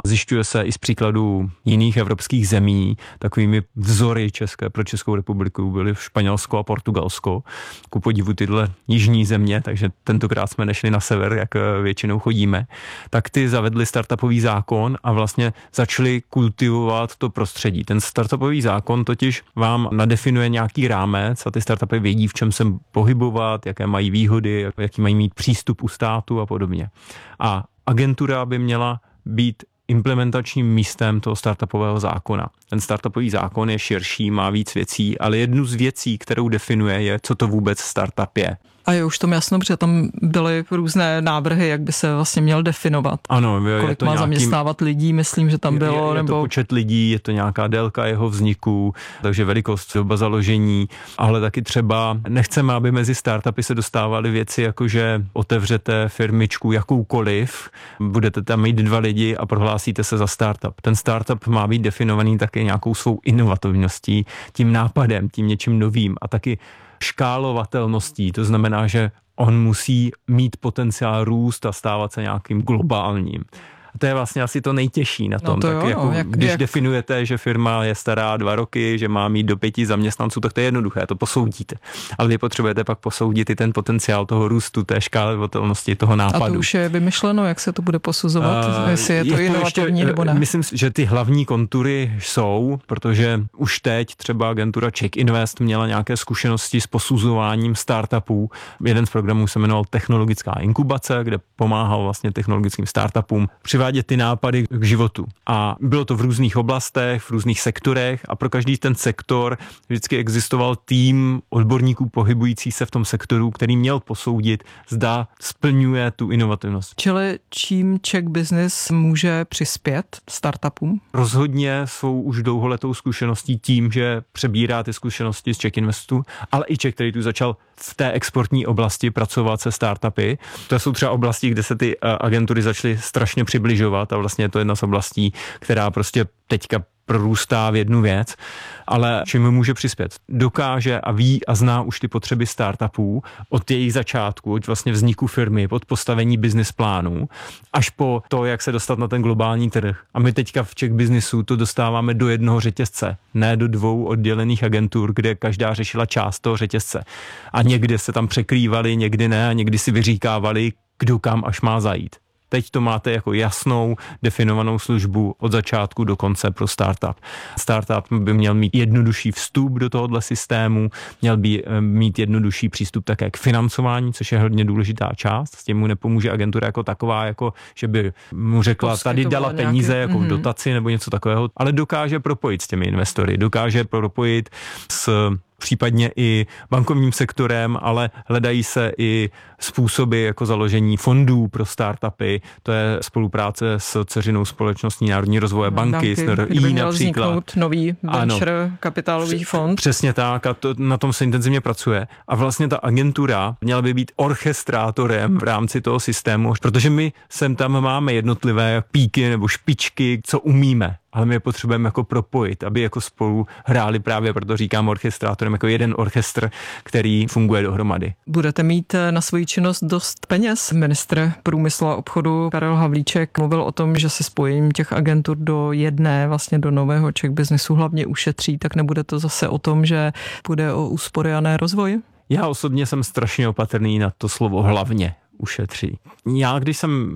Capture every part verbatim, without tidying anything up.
Zjišťuje se i z příkladů jiných evropských zemí, takovými vzory české pro Českou republiku byly v Španělsko a Portugalsko. Ku podivu tyhle jižní země, takže tentokrát jsme nešli na sever, jak většinou chodíme, tak ty zavedli startupový zákon a vlastně začali kultivovat to prostředí. Ten startupový zákon totiž vám nadefinuje nějaký rámec a ty startupy vědí, v čem se pohybovat, jaké mají výhody, jaký mají mít přístup u státu a podobně. A agentura by měla být implementačním místem toho startupového zákona. Ten startupový zákon je širší, má víc věcí, ale jednu z věcí, kterou definuje, je, co to vůbec startup je. A je už tom jasno, protože tam byly různé návrhy, jak by se vlastně měl definovat. Ano, je kolik to má nějaký, zaměstnávat lidí, myslím, že tam bylo. Je, je nebo... to počet lidí, je to nějaká délka jeho vzniku, takže velikost, doba založení, ale taky třeba nechceme, aby mezi startupy se dostávaly věci, jako že otevřete firmičku jakoukoliv, budete tam mít dva lidi a prohlásíte se za startup. Ten startup má být definovaný taky nějakou svou inovativností, tím nápadem, tím něčím novým a taky škálovatelností, to znamená, že on musí mít potenciál růst a stávat se nějakým globálním. A to je vlastně asi to nejtěžší na tom. No to tak jo, jako, jak, když jak... definujete, že firma je stará dva roky, že má mít do pěti zaměstnanců, tak to je jednoduché, to posoudíte. Ale vy potřebujete pak posoudit i ten potenciál toho růstu, té škálovatelnosti, toho nápadu. A to už je vymyšleno, jak se to bude posuzovat, uh, jestli je to je inovativní ještě, nebo ne? Myslím, že ty hlavní kontury jsou, protože už teď třeba agentura Czech Invest měla nějaké zkušenosti s posuzováním startupů. Jeden z programů se jmenoval Technologická inkubace, kde pomáhal vlastně technologickým startupům přivádět ty nápady k životu. A bylo to v různých oblastech, v různých sektorech a pro každý ten sektor vždycky existoval tým odborníků pohybující se v tom sektoru, který měl posoudit, zda splňuje tu inovativnost. Čili čím Czech Business může přispět startupům? Rozhodně svou už dlouholetou zkušeností tím, že přebírá ty zkušenosti z Czech Investu, ale i Czech, který tu začal v té exportní oblasti pracovat se startupy. To jsou třeba oblasti, kde se ty agentury začaly strašně přibližovat a vlastně je to jedna z oblastí, která prostě teďka prorůstá v jednu věc, ale čím může přispět? Dokáže a ví a zná už ty potřeby startupů od jejich začátku, od vlastně vzniku firmy, od postavení business plánu, až po to, jak se dostat na ten globální trh. A my teďka v Czech Businessu to dostáváme do jednoho řetězce, ne do dvou oddělených agentur, kde každá řešila část toho řetězce. A někdy se tam překrývali, někdy ne, a někdy si vyříkávali, kdo kam až má zajít. Teď to máte jako jasnou, definovanou službu od začátku do konce pro startup. Startup by měl mít jednodušší vstup do tohohle systému, měl by mít jednodušší přístup také k financování, což je hodně důležitá část. S tím mu nepomůže agentura jako taková, jako že by mu řekla, tady dala nějaký... peníze jako v dotaci nebo něco takového, ale dokáže propojit s těmi investory, dokáže propojit s případně i bankovním sektorem, ale hledají se i způsoby jako založení fondů pro startupy. To je spolupráce s dceřinou společností Národní rozvoje banky, banky s N R I například. Nový venture ano, kapitálový fond. Přesně tak a to, na tom se intenzivně pracuje. A vlastně ta agentura měla by být orchestrátorem v rámci toho systému, protože my sem tam máme jednotlivé píky nebo špičky, co umíme. Ale my je potřebujeme jako propojit, aby jako spolu hráli, právě proto říkám orchestrátorem, jako jeden orchestr, který funguje dohromady. Budete mít na svoji činnost dost peněz. Ministr průmyslu a obchodu Karel Havlíček mluvil o tom, že se spojením těch agentur do jedné, vlastně do nového Czech Businessu hlavně ušetří, tak nebude to zase o tom, že půjde o úspory a ne rozvoj? Já osobně jsem strašně opatrný na to slovo hlavně ušetří. Já, když jsem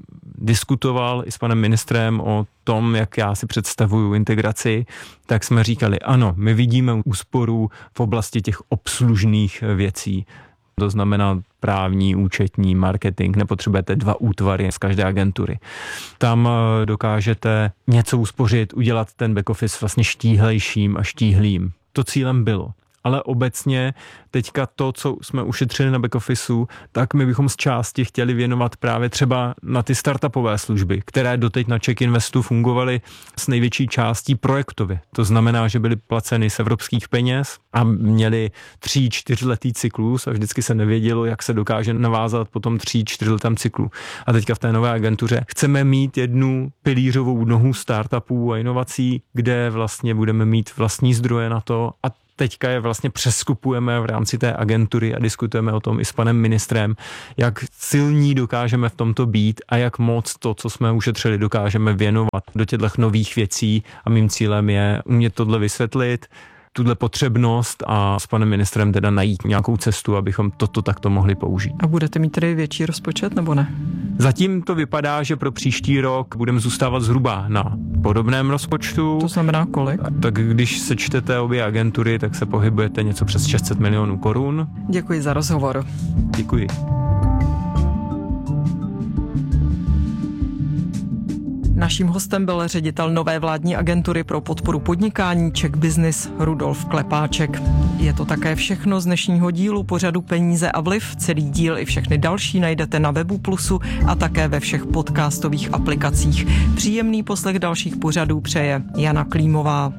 diskutoval i s panem ministrem o tom, jak já si představuju integraci, tak jsme říkali, ano, my vidíme úsporu v oblasti těch obslužných věcí. To znamená právní, účetní, marketing, nepotřebujete dva útvary z každé agentury. Tam dokážete něco uspořit, udělat ten back office vlastně štíhlejším a štíhlým. To cílem bylo. Ale obecně teďka to, co jsme ušetřili na back officeu, tak my bychom z části chtěli věnovat právě třeba na ty startupové služby, které doteď na Czech Investu fungovaly s největší částí projektově. To znamená, že byly placeny z evropských peněz a měli tří, čtyřletý cyklus a vždycky se nevědělo, jak se dokáže navázat po tom tří, čtyřletém cyklu. A teďka v té nové agentuře chceme mít jednu pilířovou nohu startupů a inovací, kde vlastně budeme mít vlastní zdroje na to a teďka je vlastně přeskupujeme v rámci té agentury a diskutujeme o tom i s panem ministrem, jak silní dokážeme v tomto být a jak moc to, co jsme ušetřili, dokážeme věnovat do těchto nových věcí a mým cílem je umět tohle vysvětlit, tuhle potřebnost a s panem ministrem teda najít nějakou cestu, abychom toto takto mohli použít. A budete mít tedy větší rozpočet nebo ne? Zatím to vypadá, že pro příští rok budeme zůstávat zhruba na podobném rozpočtu. To znamená kolik? Tak když sečtete obě agentury, tak se pohybujete něco přes šest set milionů korun. Děkuji za rozhovor. Děkuji. Naším hostem byl ředitel nové vládní agentury pro podporu podnikání Czech Business Rudolf Klepáček. Je to také všechno z dnešního dílu pořadu Peníze a vliv. Celý díl i všechny další najdete na webu Plusu a také ve všech podcastových aplikacích. Příjemný poslech dalších pořadů přeje Jana Klímová.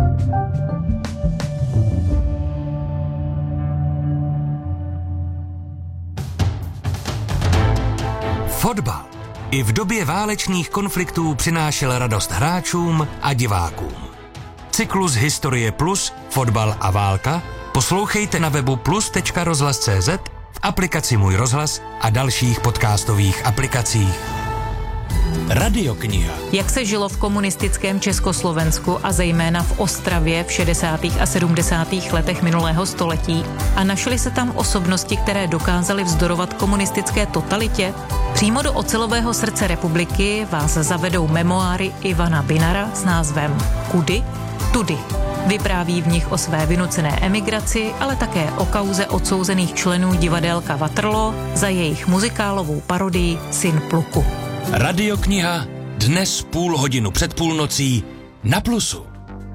Fotbal i v době válečných konfliktů přinášel radost hráčům a divákům. Cyklus Historie Plus, Fotbal a válka poslouchejte na webu plus tečka rozhlas tečka cé zet, v aplikaci Můj rozhlas a dalších podcastových aplikacích. Radiokniha. Jak se žilo v komunistickém Československu a zejména v Ostravě v šedesátých a sedmdesátých letech minulého století a našly se tam osobnosti, které dokázaly vzdorovat komunistické totalitě? Přímo do ocelového srdce republiky vás zavedou memoáry Ivana Binara s názvem Kudy? Tudy. Vypráví v nich o své vynucené emigraci, ale také o kauze odsouzených členů divadélka Waterloo za jejich muzikálovou parodii Syn pluku. Radiokniha dnes půl hodinu před půlnocí na Plusu.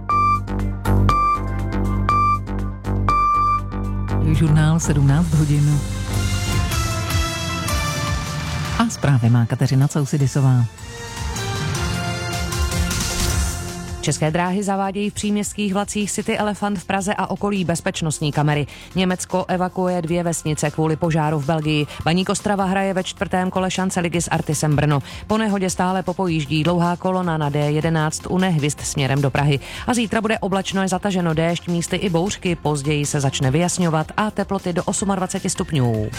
Žurnál sedmnáct hodin. A zprávy má Kateřina Causidisová. České dráhy zavádějí v příměstských vlacích City Elephant v Praze a okolí bezpečnostní kamery. Německo evakuuje dvě vesnice kvůli požáru v Belgii. Baník Ostrava hraje ve čtvrtém kole šance ligy s Artisem Brno. Po nehodě stále popojíždí dlouhá kolona na D jedenáct u Nehvězd směrem do Prahy. A zítra bude oblačno, zataženo déšť, místy i bouřky, později se začne vyjasňovat a teploty do dvacet osm stupňů.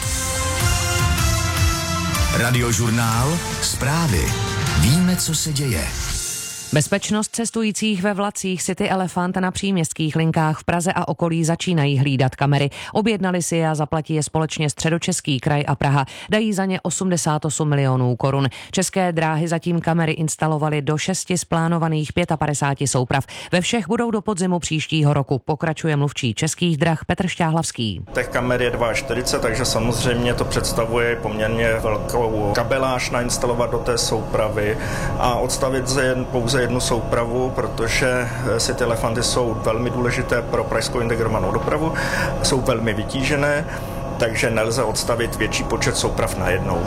Radiožurnál, zprávy. Víme, co se děje. Bezpečnost cestujících ve vlacích City Elephant na příměstských linkách v Praze a okolí začínají hlídat kamery. Objednali si je a zaplatí je společně Středočeský kraj a Praha. Dají za ně osmdesát osm milionů korun. České dráhy zatím kamery instalovaly do šesti z plánovaných padesát pět souprav. Ve všech budou do podzimu příštího roku, pokračuje mluvčí Českých drah Petr Šťáhlavský. Těch kamer je čtyřicet dva, takže samozřejmě to představuje poměrně velkou kabeláž nainstalovat do té soupravy a odstavit jen pouze jednu soupravu, protože City Elefanty jsou velmi důležité pro pražskou integrovanou dopravu, jsou velmi vytížené, takže nelze odstavit větší počet souprav najednou.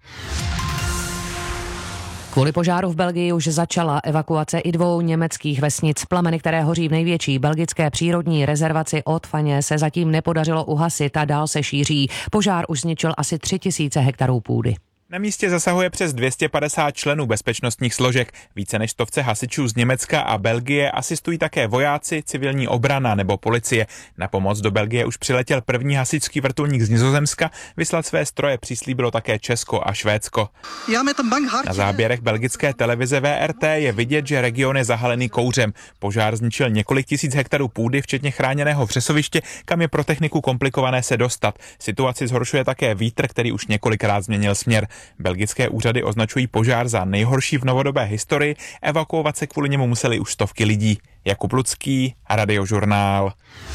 Kvůli požáru v Belgii už začala evakuace i dvou německých vesnic. Plameny, které hoří v největší belgické přírodní rezervaci Haute-Fagne, se zatím nepodařilo uhasit a dál se šíří. Požár už zničil asi tři tisíce hektarů půdy. Na místě zasahuje přes dvě stě padesát členů bezpečnostních složek. Více než stovce hasičů z Německa a Belgie asistují také vojáci, civilní obrana nebo policie. Na pomoc do Belgie už přiletěl první hasičský vrtulník z Nizozemska, vyslat své stroje přislíbilo také Česko a Švédsko. Na záběrech belgické televize V R T je vidět, že region je zahalený kouřem. Požár zničil několik tisíc hektarů půdy, včetně chráněného vřesoviště, kam je pro techniku komplikované se dostat. Situaci zhoršuje také vítr, který už několikrát změnil směr. Belgické úřady označují požár za nejhorší v novodobé historii, evakuovat se kvůli němu museli už stovky lidí. Jakub Lucký, Radiožurnál.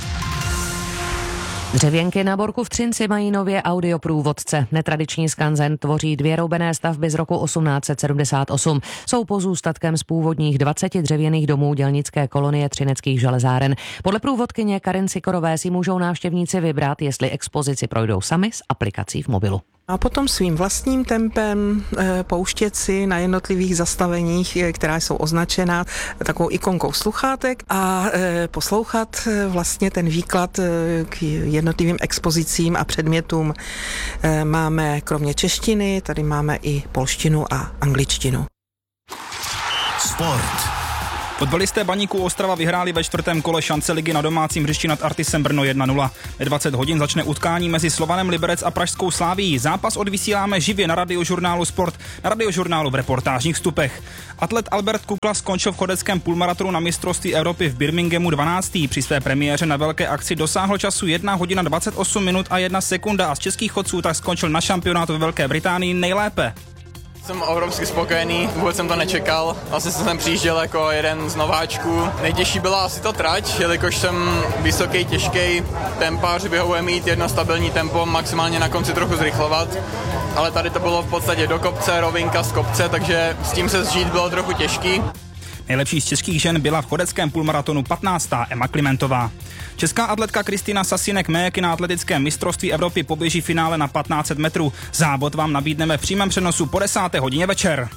Dřevěnky na Borku v Třinci mají nově audioprůvodce. Netradiční skanzen tvoří dvě roubené stavby z roku osmnáct set sedmdesát osm. Jsou pozůstatkem z původních dvaceti dřevěných domů dělnické kolonie třineckých železáren. Podle průvodkyně Karin Sikorové si můžou návštěvníci vybrat, jestli expozici projdou sami s aplikací v mobilu. A potom svým vlastním tempem e, pouštět si na jednotlivých zastaveních, e, která jsou označena takovou ikonkou sluchátek a e, poslouchat e, vlastně ten výklad e, k jednotlivým expozicím a předmětům. E, máme kromě češtiny, tady máme i polštinu a angličtinu. Sport. Fotbalisté Baníku Ostrava vyhráli ve čtvrtém kole šance ligy na domácím hřišti nad Artisem Brno jedna nula. Ve dvacet hodin začne utkání mezi Slovanem Liberec a pražskou Slavií. Zápas odvysíláme živě na Radiožurnálu Sport, na Radiožurnálu v reportážních vstupech. Atlet Albert Kukla skončil v chodeckém půlmaratonu na mistrovství Evropy v Birminghamu dvanáctý. Při své premiéře na velké akci dosáhl času jedna hodina dvacet osm minut a jedna sekunda a z českých chodců tak skončil na šampionátu ve Velké Británii nejlépe. Jsem obrovsky spokojený, vůbec jsem to nečekal. Vlastně jsem sem přijížděl jako jeden z nováčků. Nejtěžší byla asi ta trať, jelikož jsem vysoký, těžký tempář, vyhovuje mít jedno stabilní tempo, maximálně na konci trochu zrychlovat. Ale tady to bylo v podstatě do kopce, rovinka z kopce, takže s tím se zžít bylo trochu těžký. Nejlepší z českých žen byla v chodeckém půlmaratonu patnáctá Emma Klimentová. Česká atletka Kristýna Sasinek-Méky na atletickém mistrovství Evropy poběží finále na patnáct set metrů. Závod vám nabídneme v přímém přenosu po desáté hodině večer.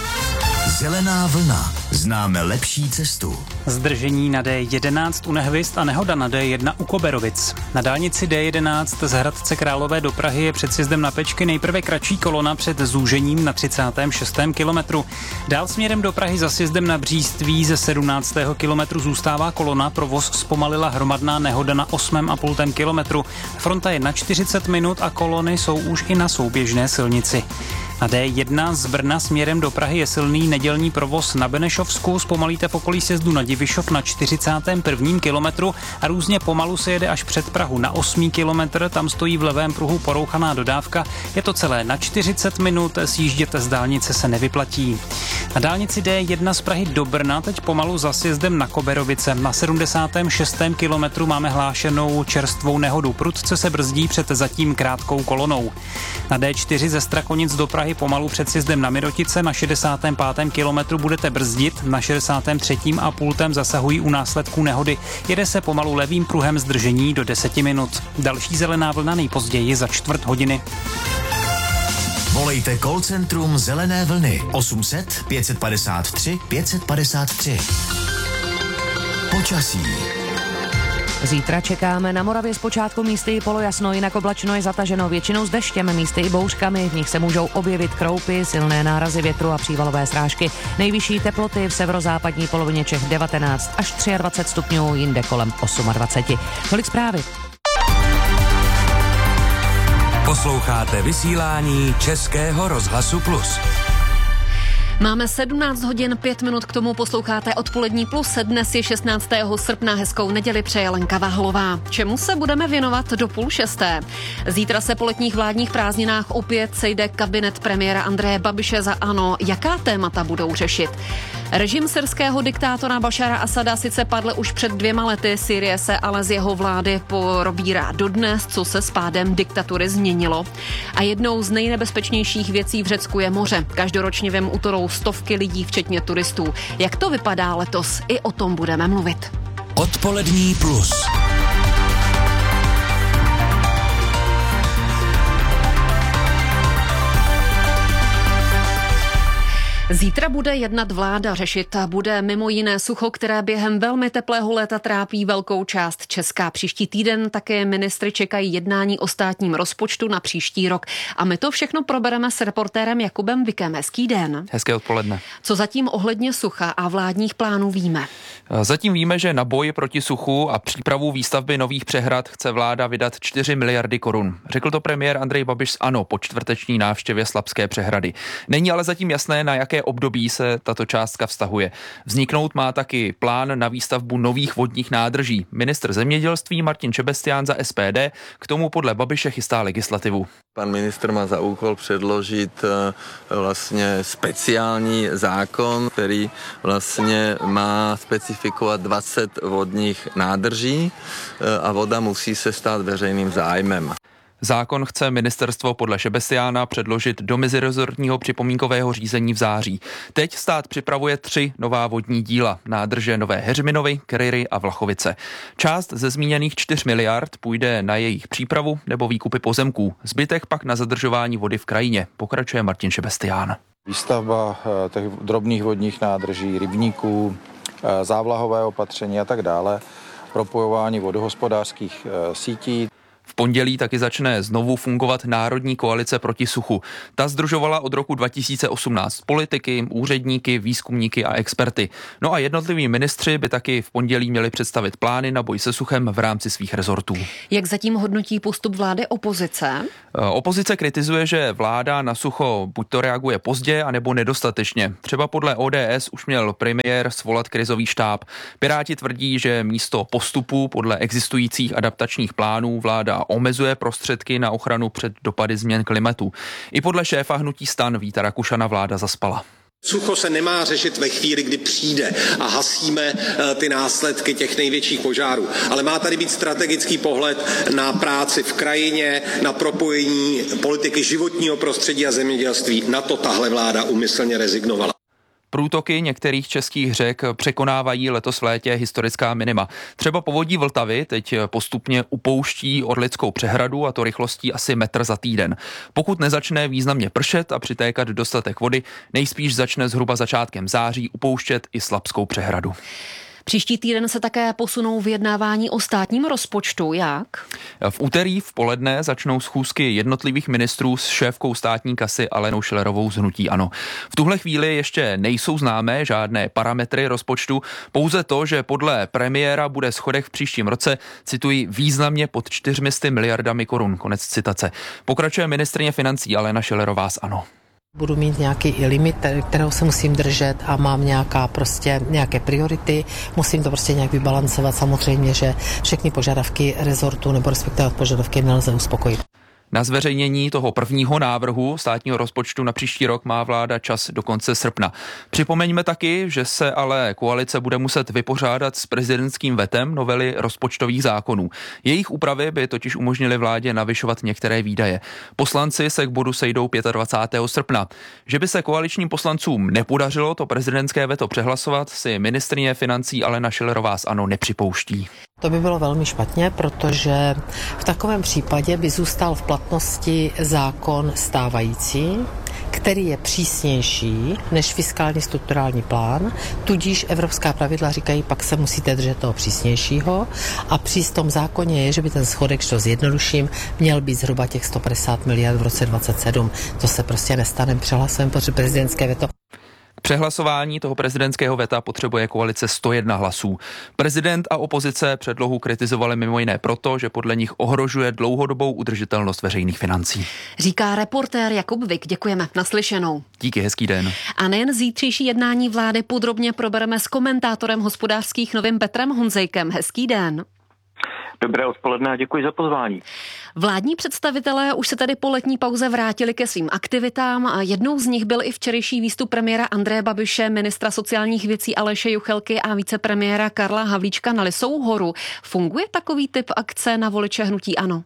Zelená vlna. Známe lepší cestu. Zdržení na D jedenáct u Nehvězd a nehoda na D jedna u Koberovic. Na dálnici D jedenáct z Hradce Králové do Prahy je před sjezdem na Pečky nejprve kratší kolona před zúžením na třicátém šestém kilometru. Dál směrem do Prahy za sjezdem na Bříství ze sedmnáctého kilometru zůstává kolona, provoz zpomalila hromadná nehoda na osmém a půl kilometru. Fronta je na čtyřicet minut a kolony jsou už i na souběžné silnici. Na D jedna z Brna směrem do Prahy je silný nedělní provoz na Benešovsku, zpomalíte v okolí sjezdu na Divišov na čtyřicátém prvním kilometru a různě pomalu se jede až před Prahu na osmý kilometr, tam stojí v levém pruhu porouchaná dodávka, je to celé na čtyřicet minut, sjíždět z dálnice se nevyplatí. Na dálnici D jedna z Prahy do Brna teď pomalu za sjezdem na Koberovice, na sedmdesátém šestém kilometru máme hlášenou čerstvou nehodu, prudce se brzdí před zatím krátkou kolonou. Na D čtyři ze Strakonic do Prahy pomalu před sjezdem na Mirotice na šedesátém pátém kilometru budete brzdit, na šedesátém třetím a pultem zasahují u následků nehody. Jede se pomalu levým pruhem zdržení do deseti minut. Další zelená vlna nejpozději za čtvrt hodiny. Volejte call centrum Zelené vlny osm set pět padesát tři pět padesát tři. Počasí. Zítra čekáme na Moravě zpočátku místy i polojasno, jinak oblačno je zataženo většinou s deštěm, místy i bouřkami, v nich se můžou objevit kroupy, silné nárazy větru a přívalové srážky. Nejvyšší teploty v severozápadní polovině Čech devatenáct až dvacet tři stupňů, jinde kolem dvacet osm. Tolik zprávy. Posloucháte vysílání Českého rozhlasu Plus. Máme sedmnáct hodin pět minut, k tomu posloucháte Odpolední plus. Dnes je šestnáctého srpna, hezkou neděli přeje Lenka Vahlová. Čemu se budeme věnovat do půl šesté? Zítra se po letních vládních prázdninách opět sejde kabinet premiéra Andreje Babiše za ANO. Jaká témata budou řešit? Režim syrského diktátora Bašara Asada sice padl už před dvěma lety, Sýrie se ale z jeho vlády probírá dodnes, co se s pádem diktatury změnilo. A jednou z nejnebezpečnějších věcí v Řecku je moře. Každoročně v něm utorou stovky lidí, včetně turistů. Jak to vypadá letos? I o tom budeme mluvit. Odpolední plus. Zítra bude jednat vláda, řešit bude mimo jiné sucho, které během velmi teplého léta trápí velkou část Česka. Příští týden také ministry čekají jednání o státním rozpočtu na příští rok. A my to všechno probereme s reportérem Jakubem Vikem. Hezký den. Hezké odpoledne. Co zatím ohledně sucha a vládních plánů víme? Zatím víme, že na boj proti suchu a přípravu výstavby nových přehrad chce vláda vydat čtyři miliardy korun. Řekl to premiér Andrej Babiš z ANO po čtvrteční návštěvě Slapské přehrady. Není ale zatím jasné, na jaké období se tato částka vztahuje. Vzniknout má taky plán na výstavbu nových vodních nádrží. Ministr zemědělství Martin Šebestián za S P D k tomu podle Babiše chystá legislativu. Pan ministr má za úkol předložit vlastně speciální zákon, který vlastně má specifikovat dvacet vodních nádrží a voda musí se stát veřejným zájmem. Zákon chce ministerstvo podle Šebestiána předložit do mezirezortního připomínkového řízení v září. Teď stát připravuje tři nová vodní díla, nádrže Nové Heřminovy, Kryry a Vlachovice. Část ze zmíněných čtyř miliard půjde na jejich přípravu nebo výkupy pozemků. Zbytek pak na zadržování vody v krajině, pokračuje Martin Šebestián. Výstavba těch drobných vodních nádrží, rybníků, závlahové opatření a tak dále, propojování vodohospodářských sítí. V pondělí taky začne znovu fungovat Národní koalice proti suchu. Ta sdružovala od roku dva tisíce osmnáct politiky, úředníky, výzkumníky a experty. No a jednotliví ministři by taky v pondělí měli představit plány na boj se suchem v rámci svých rezortů. Jak zatím hodnotí postup vlády opozice? Opozice kritizuje, že vláda na sucho buď to reaguje pozdě, anebo nedostatečně. Třeba podle O D S už měl premiér svolat krizový štáb. Piráti tvrdí, že místo postupu podle existujících adaptačních plánů vláda omezuje prostředky na ochranu před dopady změn klimatu. I podle šéfa hnutí STAN Víta Rakušana vláda zaspala. Sucho se nemá řešit ve chvíli, kdy přijde a hasíme ty následky těch největších požárů. Ale má tady být strategický pohled na práci v krajině, na propojení politiky životního prostředí a zemědělství. Na to tahle vláda úmyslně rezignovala. Průtoky některých českých řek překonávají letos v létě historická minima. Třeba povodí Vltavy teď postupně upouští Orlickou přehradu, a to rychlostí asi metr za týden. Pokud nezačne významně pršet a přitékat dostatek vody, nejspíš začne zhruba začátkem září upouštět i Slapskou přehradu. Příští týden se také posunou vyjednávání o státním rozpočtu. Jak? V úterý v poledne začnou schůzky jednotlivých ministrů s šéfkou státní kasy Alenou Schillerovou z hnutí ANO. V tuhle chvíli ještě nejsou známé žádné parametry rozpočtu, pouze to, že podle premiéra bude schodek v příštím roce, cituji, významně pod čtyřmi sty miliardami korun. Konec citace. Pokračuje ministryně financí Alena Schillerová z ANO. Budu mít nějaký i limit, kterého se musím držet a mám nějaká prostě nějaké priority. Musím to prostě nějak vybalancovat. Samozřejmě, že všechny požadavky rezortu nebo respektive požadavky nelze uspokojit. Na zveřejnění toho prvního návrhu státního rozpočtu na příští rok má vláda čas do konce srpna. Připomeňme taky, že se ale koalice bude muset vypořádat s prezidentským vetem novely rozpočtových zákonů. Jejich úpravy by totiž umožnily vládě navyšovat některé výdaje. Poslanci se k bodu sejdou dvacátého pátého srpna. Že by se koaličním poslancům nepodařilo to prezidentské veto přehlasovat, si ministryně financí Alena Schillerová z ANO nepřipouští. To by bylo velmi špatně, protože v takovém případě by zůstal v platnosti zákon stávající, který je přísnější než fiskální strukturální plán, tudíž evropská pravidla říkají, pak se musíte držet toho přísnějšího a při tom zákoně je, že by ten schodek, što zjednoduším, měl být zhruba těch sto padesát miliard v roce dvacet sedm. To se prostě nestane, přehlasujeme, protože prezidentské veto. K přehlasování toho prezidentského veta potřebuje koalice sto jedna hlasů. Prezident a opozice předlohu kritizovali mimo jiné proto, že podle nich ohrožuje dlouhodobou udržitelnost veřejných financí. Říká reportér Jakub Vik. Děkujeme. Naslyšenou. Díky, hezký den. A nejen zítřejší jednání vlády podrobně probereme s komentátorem Hospodářských novin Petrem Honzejkem. Hezký den. Dobré odpoledne a děkuji za pozvání. Vládní představitelé už se tady po letní pauze vrátili ke svým aktivitám a jednou z nich byl i včerejší výstup premiéra Andreje Babiše, ministra sociálních věcí Aleše Juchelky a vicepremiéra Karla Havlíčka na Lisou horu. Funguje takový typ akce na voliče hnutí ANO?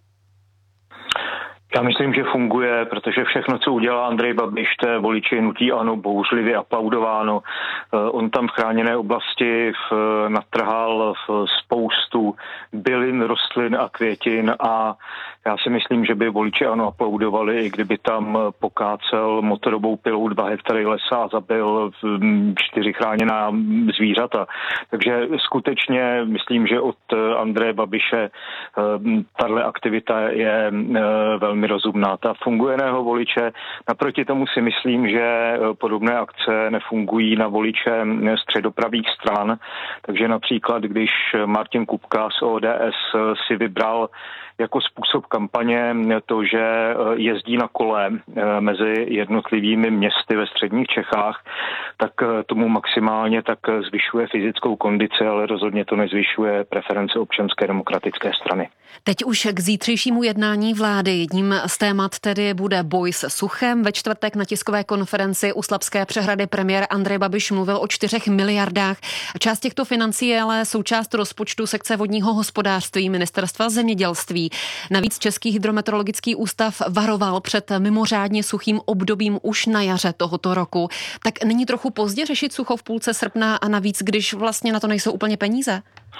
Já myslím, že funguje, protože všechno, co udělá Andrej Babiš, té voliči hnutí ANO bouřlivě aplaudováno. On tam v chráněné oblasti natrhal spoustu bylin, rostlin a květin a já si myslím, že by voliči ANO aplaudovali, i kdyby tam pokácel motorovou pilou dva hektary lesa a zabil čtyři chráněná zvířata. Takže skutečně myslím, že od Andreje Babiše tahle aktivita je velmi rozumná. Ta fungujeného voliče, naproti tomu si myslím, že podobné akce nefungují na voliče středopravých stran, takže například, když Martin Kupka z O D S si vybral jako způsob kampaně to, že jezdí na kole mezi jednotlivými městy ve středních Čechách, tak tomu maximálně tak zvyšuje fyzickou kondici, ale rozhodně to nezvyšuje preference Občanské demokratické strany. Teď už k zítřejšímu jednání vlády. Jedním z témat tedy bude boj se suchem. Ve čtvrtek na tiskové konferenci u Slapské přehrady premiér Andrej Babiš mluvil o čtyřech miliardách. Část těchto financí je ale součást rozpočtu sekce vodního hospodářství Ministerstva zemědělství. Navíc Český hydrometeorologický ústav varoval před mimořádně suchým obdobím už na jaře tohoto roku. Tak není trochu pozdě řešit sucho v půlce srpna a navíc, když vlastně na to nejsou úplně peníze?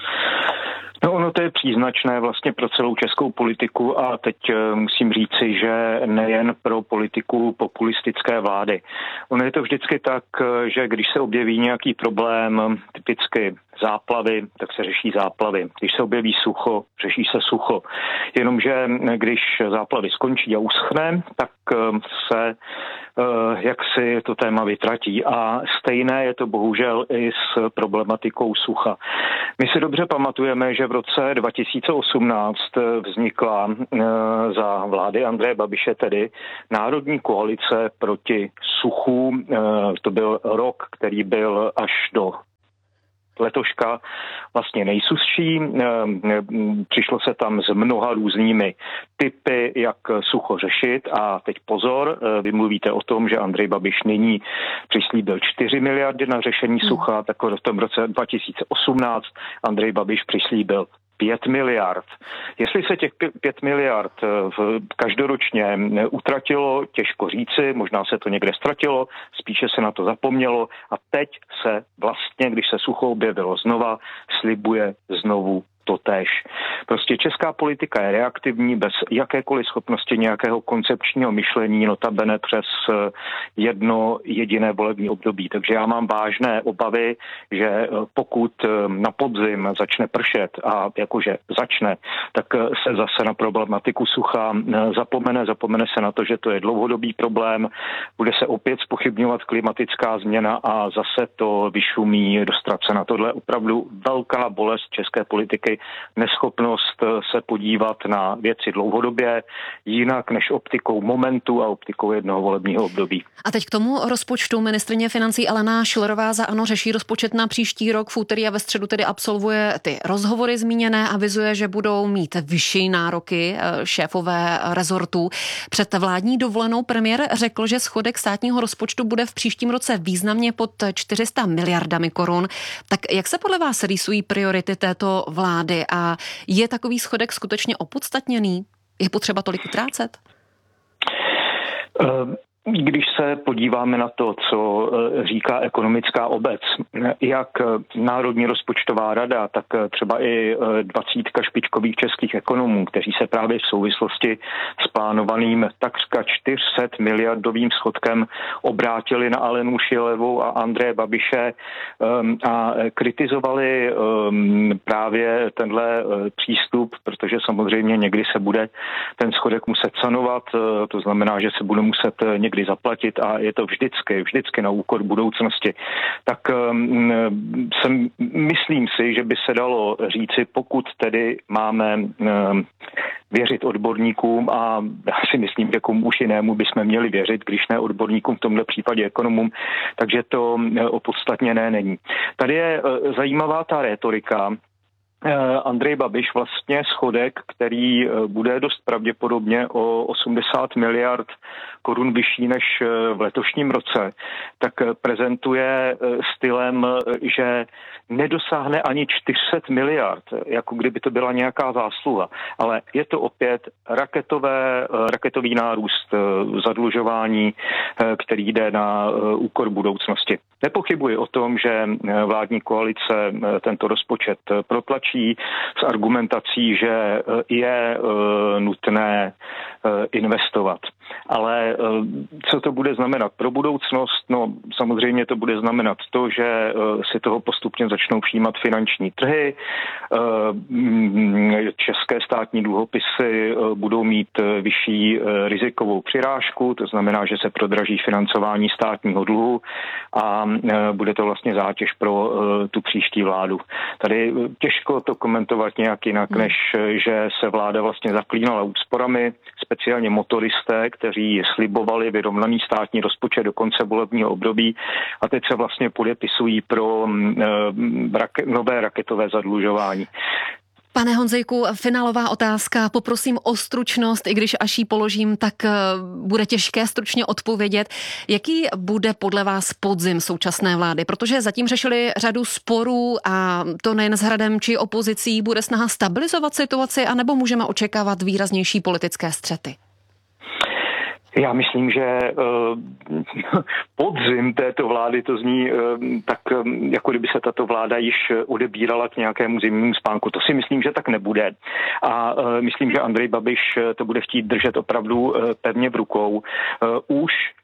No ono to je příznačné vlastně pro celou českou politiku a teď musím říci, že nejen pro politiku populistické vlády. Ono je to vždycky tak, že když se objeví nějaký problém, typicky záplavy, tak se řeší záplavy. Když se objeví sucho, řeší se sucho. Jenomže když záplavy skončí a uschne, tak se jak si to téma vytratí. A stejné je to bohužel i s problematikou sucha. My si dobře pamatujeme, že v roce dva tisíce osmnáct vznikla za vlády Andreje Babiše tedy Národní koalice proti suchu. To byl rok, který byl až do letoška vlastně nejsuzší. Přišlo se tam s mnoha různými typy, jak sucho řešit. A teď pozor, vy mluvíte o tom, že Andrej Babiš nyní přislíbil čtyři miliardy na řešení sucha, tak v tom roce dva tisíce osmnáct Andrej Babiš přislíbil pět miliard. Jestli se těch pět miliard každoročně utratilo, těžko říci, možná se to někde ztratilo, spíše se na to zapomnělo a teď se vlastně, když se sucho objevilo znova, slibuje znovu totéž. Prostě česká politika je reaktivní bez jakékoliv schopnosti nějakého koncepčního myšlení, notabene přes jedno jediné volební období. Takže já mám vážné obavy, že pokud na podzim začne pršet a jakože začne, tak se zase na problematiku sucha zapomene, zapomene se na to, že to je dlouhodobý problém, bude se opět zpochybňovat klimatická změna a zase to vyšumí dostat se na tohle opravdu velká bolest české politiky, neschopnost se podívat na věci dlouhodobě, jinak než optikou momentu a optikou jednoho volebního období. A teď k tomu rozpočtu. Ministryně financí Alena Schillerová za ANO řeší rozpočet na příští rok. V úterý a ve středu tedy absolvuje ty rozhovory zmíněné, avizuje, že budou mít vyšší nároky šéfové rezortů. Před vládní dovolenou premiér řekl, že schodek státního rozpočtu bude v příštím roce významně pod čtyři sta miliardami korun. Tak jak se podle vás rýsují priority této vlády a je takový schodek skutečně opodstatněný? Je potřeba tolik utrácet? Um. Když se podíváme na to, co říká ekonomická obec, jak Národní rozpočtová rada, tak třeba i dvacítka špičkových českých ekonomů, kteří se právě v souvislosti s plánovaným takřka čtyři sta miliardovým schodkem obrátili na Alenu Schillerovou a Andreje Babiše a kritizovali právě tenhle přístup, protože samozřejmě někdy se bude ten schodek muset sanovat, to znamená, že se bude muset někdy kdy zaplatit a je to vždycky, vždycky na úkor budoucnosti, tak um, jsem, myslím si, že by se dalo říci, pokud tedy máme um, věřit odborníkům a já si myslím, že komu už jinému bychom měli věřit, když ne odborníkům, v tomhle případě ekonomům, takže to opodstatněné není. Tady je uh, zajímavá ta rétorika. Andrej Babiš vlastně schodek, který bude dost pravděpodobně o osmdesát miliard korun vyšší než v letošním roce, tak prezentuje stylem, že nedosáhne ani čtyři sta miliard, jako kdyby to byla nějaká zásluha. Ale je to opět raketové, raketový nárůst zadlužování, který jde na úkor budoucnosti. Nepochybuji o tom, že vládní koalice tento rozpočet protlačí s argumentací, že je nutné investovat. Ale co to bude znamenat pro budoucnost? No samozřejmě to bude znamenat to, že si toho postupně začnou přijímat finanční trhy, české státní dluhopisy budou mít vyšší rizikovou přirážku, to znamená, že se prodraží financování státního dluhu a bude to vlastně zátěž pro tu příští vládu. Tady těžko to komentovat nějak jinak, než že se vláda vlastně zaklínala úsporami, speciálně motoristé, kteří slibovali vyrovnaný státní rozpočet do konce volebního období a teď se vlastně podepisují pro nové raketové zadlužování. Pane Honzejku, finálová otázka. Poprosím o stručnost, i když až ji položím, tak bude těžké stručně odpovědět. Jaký bude podle vás podzim současné vlády? Protože zatím řešili řadu sporů a to nejen s Hradem či opozicí. Bude snaha stabilizovat situaci, anebo můžeme očekávat výraznější politické střety? Já myslím, že uh, podzim této vlády to zní uh, tak, um, jako kdyby se tato vláda již odebírala k nějakému zimnímu spánku. To si myslím, že tak nebude. A uh, myslím, že Andrej Babiš to bude chtít držet opravdu uh, pevně v rukou. Uh, už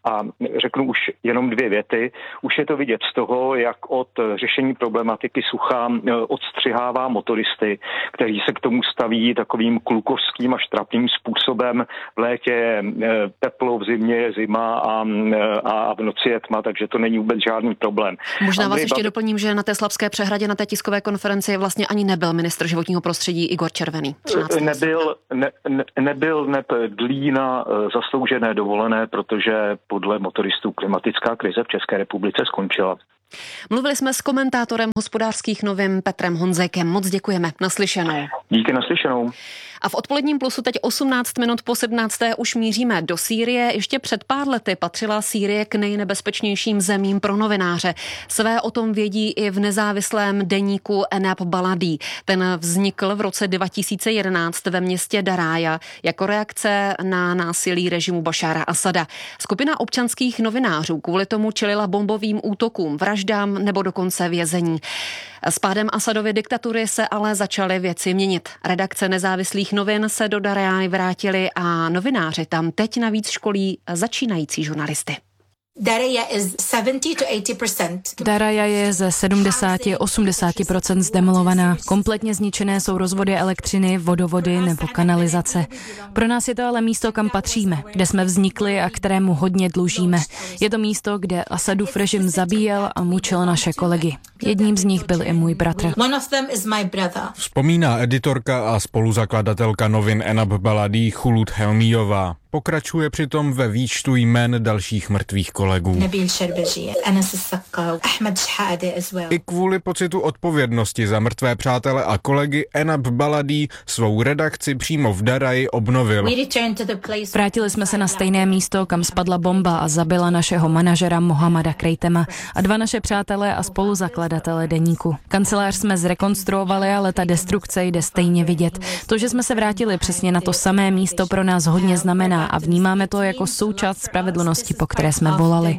A řeknu už jenom dvě věty. Už je to vidět z toho, jak od řešení problematiky sucha odstřihává motoristy, kteří se k tomu staví takovým klukovským až trapným způsobem. V létě je teplo, v zimě je zima a, a v noci je tma, takže to není vůbec žádný problém. Možná vás Andrej ještě Babiš... doplním, že na té Slapské přehradě na té tiskové konferenci vlastně ani nebyl ministr životního prostředí Igor Červený. Nebyl, ne, ne, nebyl neb dlí na zasloužené dovolené, protože podle motoristů klimatická krize v České republice skončila. Mluvili jsme s komentátorem Hospodářských novin Petrem Honzékem. Moc děkujeme. Naslyšenou. Díky, naslyšenou. A v odpoledním plusu teď osmnáct minut po sedmnácté už míříme do Sýrie. Ještě před pár lety patřila Sýrie k nejnebezpečnějším zemím pro novináře. Své o tom vědí i v nezávislém deníku Enab Baladi. Ten vznikl v roce dva tisíce jedenáct ve městě Darája jako reakce na násilí režimu Bašára Asada. Skupina občanských novinářů kvůli tomu čelila bombovým útokům, vraždám nebo dokonce vězení. S pádem Asadovy diktatury se ale začaly věci měnit. Redakce nezávislých novin se do Daráji vrátily a novináři tam teď navíc školí začínající žurnalisty. Daraja je ze sedmdesát až osmdesát procent zdemolovaná. Kompletně zničené jsou rozvody elektřiny, vodovody nebo kanalizace. Pro nás je to ale místo, kam patříme, kde jsme vznikli a kterému hodně dlužíme. Je to místo, kde Asadův režim zabíjel a mučil naše kolegy. Jedním z nich byl i můj bratr. Vzpomíná editorka a spoluzakladatelka novin Enab Baladi Chulut Helmijová. Pokračuje přitom ve výčtu jmen dalších mrtvých kolegů. I kvůli pocitu odpovědnosti za mrtvé přátele a kolegy Enab Baladi svou redakci přímo v Daraji obnovil. Vrátili jsme se na stejné místo, kam spadla bomba a zabila našeho manažera Mohamada Krejtema a dva naše přátelé a spoluzakladatele deníku. Kancelář jsme zrekonstruovali, ale ta destrukce jde stejně vidět. To, že jsme se vrátili přesně na to samé místo, pro nás hodně znamená a vnímáme to jako součást spravedlnosti, po které jsme volali.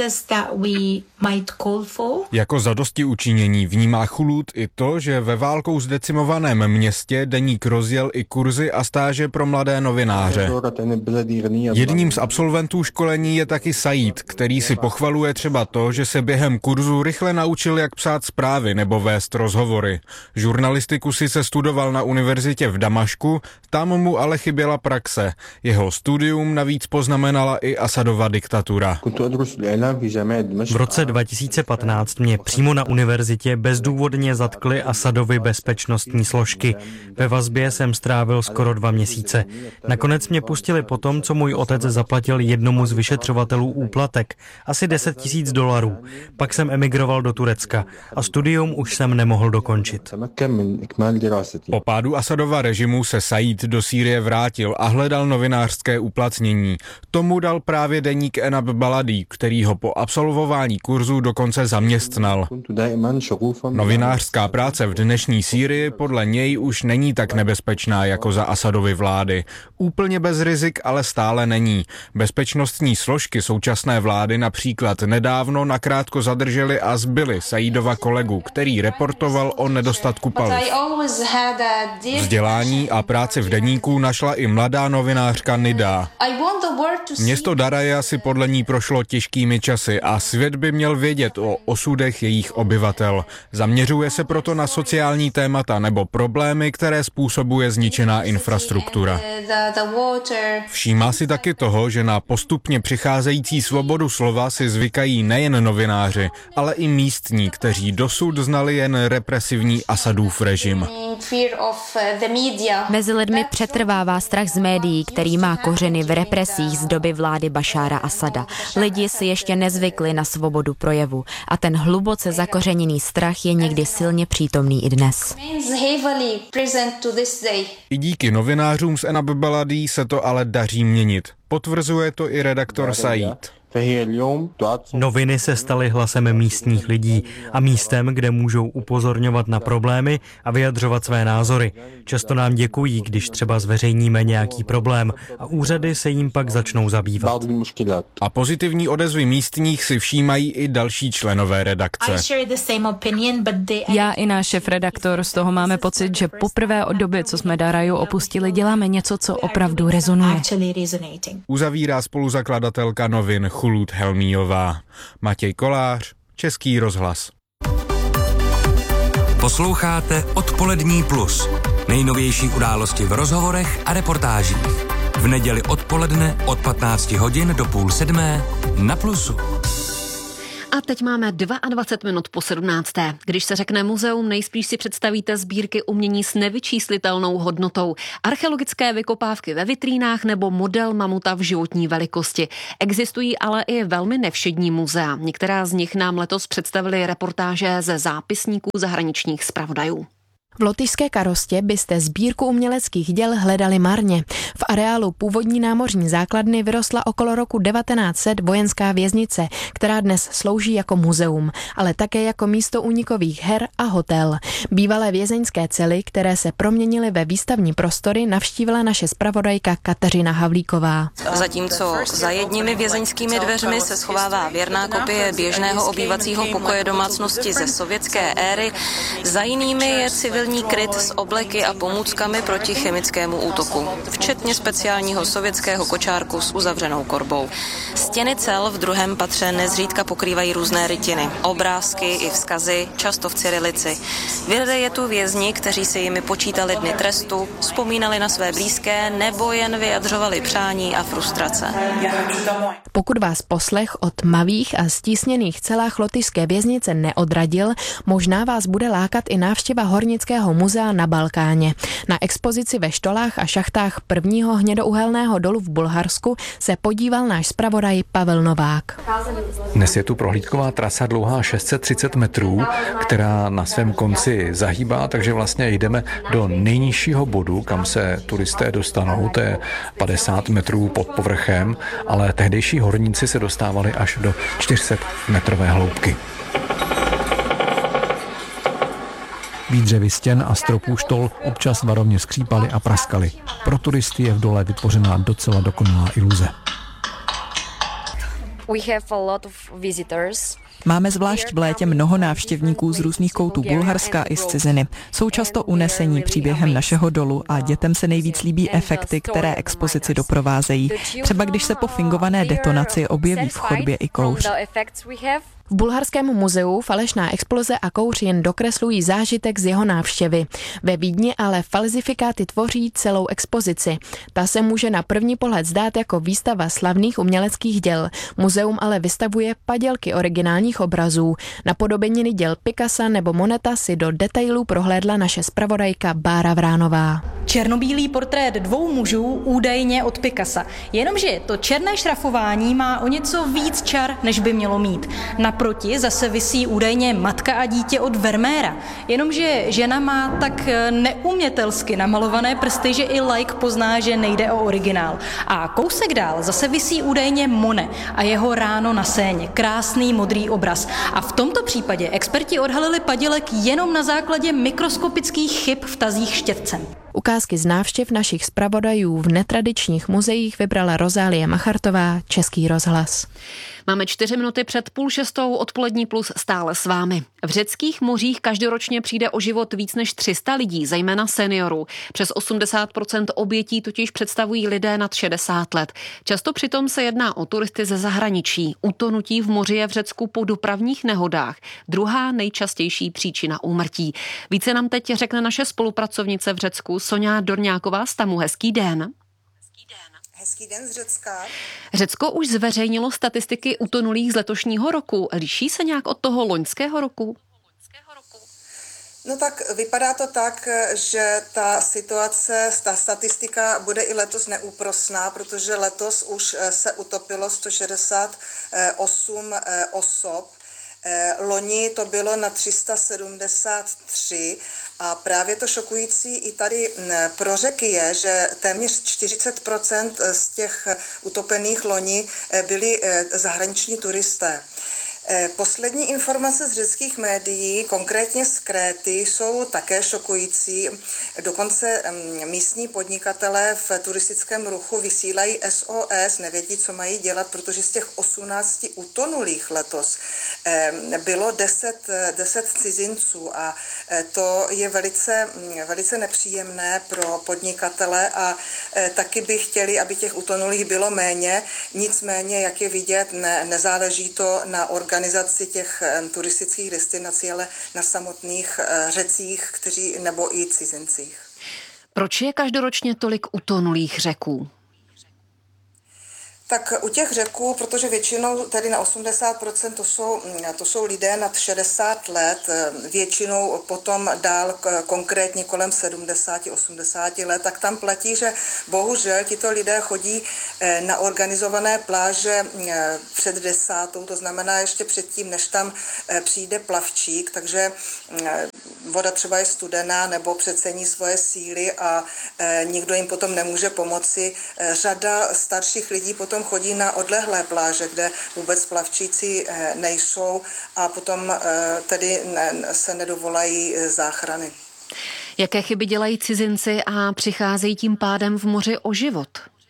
Jako zadostiučinění vnímá Chulut i to, že ve válkou zdecimovaném městě deník rozjel i kurzy a stáže pro mladé novináře. Jedním z absolventů školení je taky Said, který si pochvaluje třeba to, že se během kurzu rychle naučil, jak psát zprávy nebo vést rozhovory. Žurnalistiku sice studoval na univerzitě v Damašku, tam mu ale chyběla praxe. Jeho studium navíc poznamenala i Asadova diktatura. V roce dva tisíce patnáct mě přímo na univerzitě bezdůvodně zatkly Asadovy bezpečnostní složky. Ve vazbě jsem strávil skoro dva měsíce. Nakonec mě pustili po tom, co můj otec zaplatil jednomu z vyšetřovatelů úplatek, asi deset tisíc dolarů. Pak jsem emigroval do Turecka a studium už jsem nemohl dokončit. Po pádu Asadova režimu se Said do Sýrie vrátil a hledal novinářské uplatnění. Tomu dal právě deník Enab Baladi, který ho po absolvování kurzu dokonce zaměstnal. Novinářská práce v dnešní Sýrii podle něj už není tak nebezpečná jako za Asadovy vlády. Úplně bez rizik ale stále není. Bezpečnostní složky současné vlády například nedávno nakrátko zadrželi a zbyli Saidova kolegu, který reportoval o nedostatku paliv. Vzdělání a práci v deníku našla i mladá novinářka Nida. Město Daraja si podle ní prošlo těžkými časy a svět by měl vědět o osudech jejich obyvatel. Zaměřuje se proto na sociální témata nebo problémy, které způsobuje zničená infrastruktura. Všímá si taky toho, že na postupně přicházející svobodu slova si zvykají nejen novináři, ale i místní, kteří dosud znali jen represivní Asadův režim. Mezi lidmi přetrvává strach z médií, který má kořeny v represích z doby vlády Bašára Asada. Lidi si ještě nezvykli na svobodu projevu a ten hluboce zakořeněný strach je někdy silně přítomný i dnes. I díky novinářům z Enab Baladi se to ale daří měnit. Potvrzuje to i redaktor Said. Noviny se staly hlasem místních lidí a místem, kde můžou upozorňovat na problémy a vyjadřovat své názory. Často nám děkují, když třeba zveřejníme nějaký problém a úřady se jim pak začnou zabývat. A pozitivní odezvy místních si všímají i další členové redakce. Já i náš šéfredaktor z toho máme pocit, že poprvé od doby, co jsme Daraju opustili, děláme něco, co opravdu rezonuje. Uzavírá spoluzakladatelka novin Chulud Helmíjová. Matěj Kolář, Český rozhlas. Posloucháte Odpolední plus. Nejnovější události v rozhovorech a reportážích. V neděli odpoledne od patnácti hodin do půl sedmé na Plusu. A teď máme dvacet dva minut po sedmnácté. Když se řekne muzeum, nejspíš si představíte sbírky umění s nevyčíslitelnou hodnotou, archeologické vykopávky ve vitrínách nebo model mamuta v životní velikosti. Existují ale i velmi nevšední muzea. Některá z nich nám letos představili reportáže ze zápisníků zahraničních zpravodajů. V lotyšské Karostě byste sbírku uměleckých děl hledali marně. V areálu původní námořní základny vyrostla okolo roku devatenáct set vojenská věznice, která dnes slouží jako muzeum, ale také jako místo únikových her a hotel. Bývalé vězeňské cely, které se proměnily ve výstavní prostory, navštívila naše zpravodajka Kateřina Havlíková. Zatímco za jedními vězeňskými dveřmi se schovává věrná kopie běžného obývacího pokoje domácnosti ze sovětské éry, za jinými je civilní kryt s obleky a pomůckami proti chemickému útoku, včetně speciálního sovětského kočárku s uzavřenou korbou. Stěny cel v druhém patře nezřídka pokrývají různé rytiny, obrázky i vzkazy, často v cyrilici. Lidé je tu vězni, kteří si jimi počítali dny trestu, vzpomínali na své blízké nebo jen vyjadřovali přání a frustrace. Pokud vás poslech o tmavých a stísněných celách lotyšské věznice neodradil, možná vás bude lákat i návštěva Hornického muzea na Balkáně. Na expozici ve štolách a šachtách prvního hnědouhelného dolu v Bulharsku se podíval náš zpravodaj Pavel Novák. Dnes je tu prohlídková trasa dlouhá šest set třicet metrů, která na svém konci zahýbá, takže vlastně jdeme do nejnižšího bodu, kam se turisté dostanou, to je padesát metrů pod povrchem, ale tehdejší horníci se dostávali až do čtyři sta metrové hloubky. Výdřevy stěn a stropů štol občas varovně skřípaly a praskaly. Pro turisty je v dole vytvořená docela dokonalá iluze. Máme zvlášť v létě mnoho návštěvníků z různých koutů Bulharska i z ciziny. Jsou často unesení příběhem našeho dolu a dětem se nejvíc líbí efekty, které expozici doprovázejí. Třeba když se po fingované detonaci objeví v chodbě i kouř. V Bulharském muzeu falešná exploze a kouř jen dokreslují zážitek z jeho návštěvy. Ve Vídni ale falzifikáty tvoří celou expozici. Ta se může na první pohled zdát jako výstava slavných uměleckých děl. Muzeum ale vystavuje padělky originálních obrazů. Napodobeniny děl Picassa nebo Moneta si do detailů prohlédla naše zpravodajka Bára Vránová. Černobílý portrét dvou mužů údajně od Picassa. Jenomže to černé šrafování má o něco víc čar, než by mělo mít. Naproti zase visí údajně Matka a dítě od Vermeera. Jenomže žena má tak neumětelsky namalované prsty, že i laik pozná, že nejde o originál. A kousek dál zase visí údajně Monet a jeho Ráno na Séně. Krásný modrý obraz. A v tomto případě experti odhalili padělek jenom na základě mikroskopických chyb v tazích štětcem. Ukázky z návštěv našich zpravodajů v netradičních muzeích vybrala Rozálie Machartová, Český rozhlas. Máme čtyři minuty před půl šestou, Odpolední plus stále s vámi. V řeckých mořích každoročně přijde o život víc než tři sta lidí, zejména seniorů. Přes osmdesát procent obětí totiž představují lidé nad šedesát let. Často přitom se jedná o turisty ze zahraničí. Utonutí v moři je v Řecku po dopravních nehodách druhá nejčastější příčina úmrtí. Více nám teď řekne naše spolupracovnice v Řecku Soňa Dorňáková z Tamu. Hezký den. Hezký den z Řecka. Řecko už zveřejnilo statistiky utonulých z letošního roku. Liší se nějak od toho loňského roku? No tak vypadá to tak, že ta situace, ta statistika bude i letos neúprosná, protože letos už se utopilo sto šedesát osm osob. Loni to bylo na tři sta sedmdesát tři a právě to šokující i tady pro Řeky je, že téměř čtyřicet procent z těch utopených loni byli zahraniční turisté. Poslední informace z řeckých médií, konkrétně z Kréty, jsou také šokující. Dokonce místní podnikatelé v turistickém ruchu vysílají S O S, nevědí, co mají dělat, protože z těch osmnácti utonulých letos bylo deset, deset cizinců a to je velice, velice nepříjemné pro podnikatele a taky by chtěli, aby těch utonulých bylo méně. Nicméně, jak je vidět, ne, nezáleží to na organizaci organizaci těch turistických destinací, ale na samotných Řecích, kteří nebo i cizincích. Proč je každoročně tolik utonulých Řeků? Tak u těch Řeků, protože většinou tedy na osmdesát procent to jsou, to jsou lidé nad šedesát let, většinou potom dál konkrétně kolem sedmdesát osmdesát let, tak tam platí, že bohužel tito lidé chodí na organizované pláže před desátou, to znamená ještě předtím, než tam přijde plavčík, takže voda třeba je studená nebo přecení svoje síly a nikdo jim potom nemůže pomoci. Řada starších lidí potom chodí na odlehlé pláže, kde vůbec plavčíci nejsou a potom tedy se nedovolají záchrany. Jaké chyby dělají cizinci a přicházejí tím pádem v moři o život?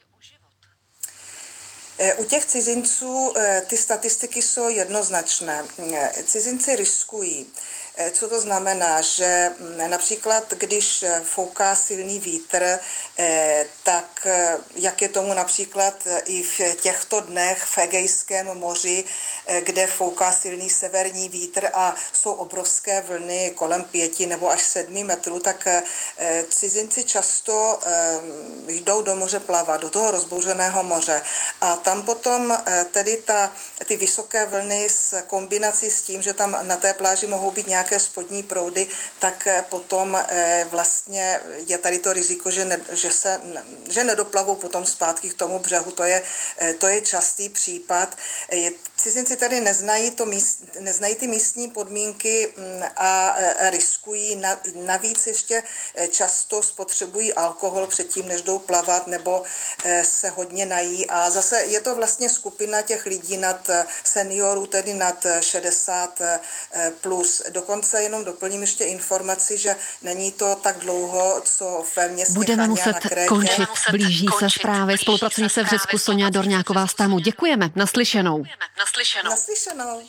U těch cizinců ty statistiky jsou jednoznačné. Cizinci riskují. Co to znamená, že například, když fouká silný vítr, tak jak je tomu například i v těchto dnech v Egejském moři, kde fouká silný severní vítr a jsou obrovské vlny kolem pěti nebo až sedmi metrů, tak cizinci často jdou do moře plavat, do toho rozbouřeného moře. A tam potom tedy ta, ty vysoké vlny s kombinací s tím, že tam na té pláži mohou být nějaké spodní proudy, tak potom vlastně je tady to riziko, že, ne, že se že nedoplavou potom zpátky k tomu břehu. To je, to je častý případ. Cizinci tady neznají, to míst, neznají ty místní podmínky a riskují. Navíc ještě často spotřebují alkohol předtím, než jdou plavat, nebo se hodně nají. A zase je to vlastně skupina těch lidí nad seniorů, tedy nad šedesát plus. Dokonce jenom doplním ještě informaci, že není to tak dlouho, co ve městě Budeme Chania muset na Krétě. končit, blíží se zprávy. Spolupracovnice v Řecku Sonja Dorňáková z Tamu. Děkujeme, naslyšenou. Naslyšenou. Naslyšenou.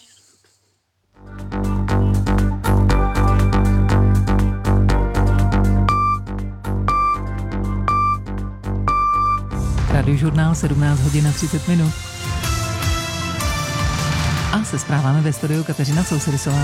Radiožurnál sedmnáct hodin a třicet minut. A se zprávami ve studiu Kateřina Sousedisová.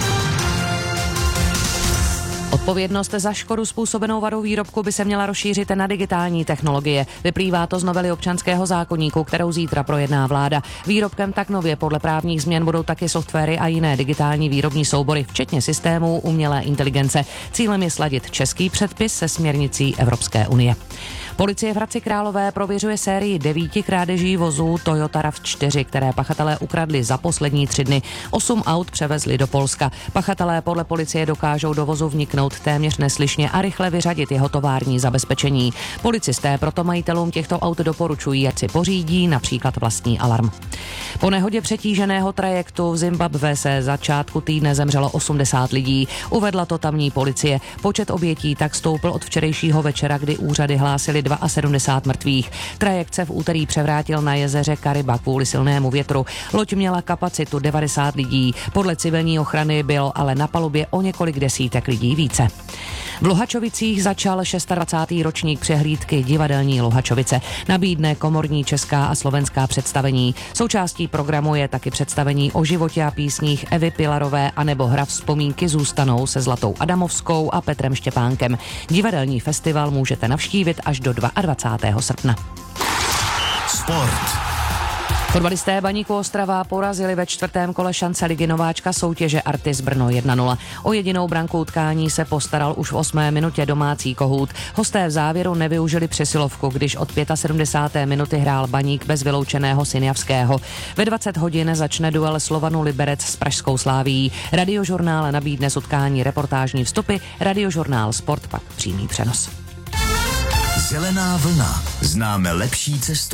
Odpovědnost za škodu způsobenou vadou výrobku by se měla rozšířit na digitální technologie. Vyplývá to z novely občanského zákoníku, kterou zítra projedná vláda. Výrobkem tak nově podle právních změn budou taky softwary a jiné digitální výrobní soubory, včetně systémů umělé inteligence. Cílem je sladit český předpis se směrnicí Evropské unie. Policie v Hradci Králové prověřuje sérii devíti krádeží vozů Toyota RAV čtyři, které pachatelé ukradli za poslední tři dny. Osm aut převezli do Polska. Pachatelé podle policie dokážou do vozu vniknout téměř neslyšně a rychle vyřadit jeho tovární zabezpečení. Policisté proto majitelům těchto aut doporučují, ať si pořídí například vlastní alarm. Po nehodě přetíženého trajektu v Zimbabwe se začátku týdne zemřelo osmdesát lidí. Uvedla to tamní policie. Počet obětí tak stoupl od včerejšího večera, kdy úřady hlásily sedmdesát dva mrtvých. Trajekt se v úterý převrátil na jezeře Kariba kvůli silnému větru. Loď měla kapacitu devadesát lidí. Podle civilní ochrany bylo ale na palubě o několik desítek lidí více. V Luhačovicích začal dvacátý šestý ročník přehlídky Divadelní Luhačovice. Nabídne komorní česká a slovenská představení. Součástí programu je taky představení o životě a písních Evy Pilarové anebo hra Vzpomínky zůstanou se Zlatou Adamovskou a Petrem Štěpánkem. Divadelní festival můžete navštívit až do dvacátého druhého srpna. Sport. Fotbalisté Baníku Ostrava porazili ve čtvrtém kole šance ligy nováčka soutěže Artis Brno jedna nula. O jedinou branku utkání se postaral už v osmé minutě domácí Kohút. Hosté v závěru nevyužili přesilovku, když od sedmdesáté páté minuty hrál Baník bez vyloučeného Syniavského. Ve dvacet hodin začne duel Slovanu Liberec s pražskou Slávií. Radiožurnál nabídne z utkání reportážní vstupy, Radiožurnál Sport pak přímý přenos. Zelená vlna. Známe lepší cestu.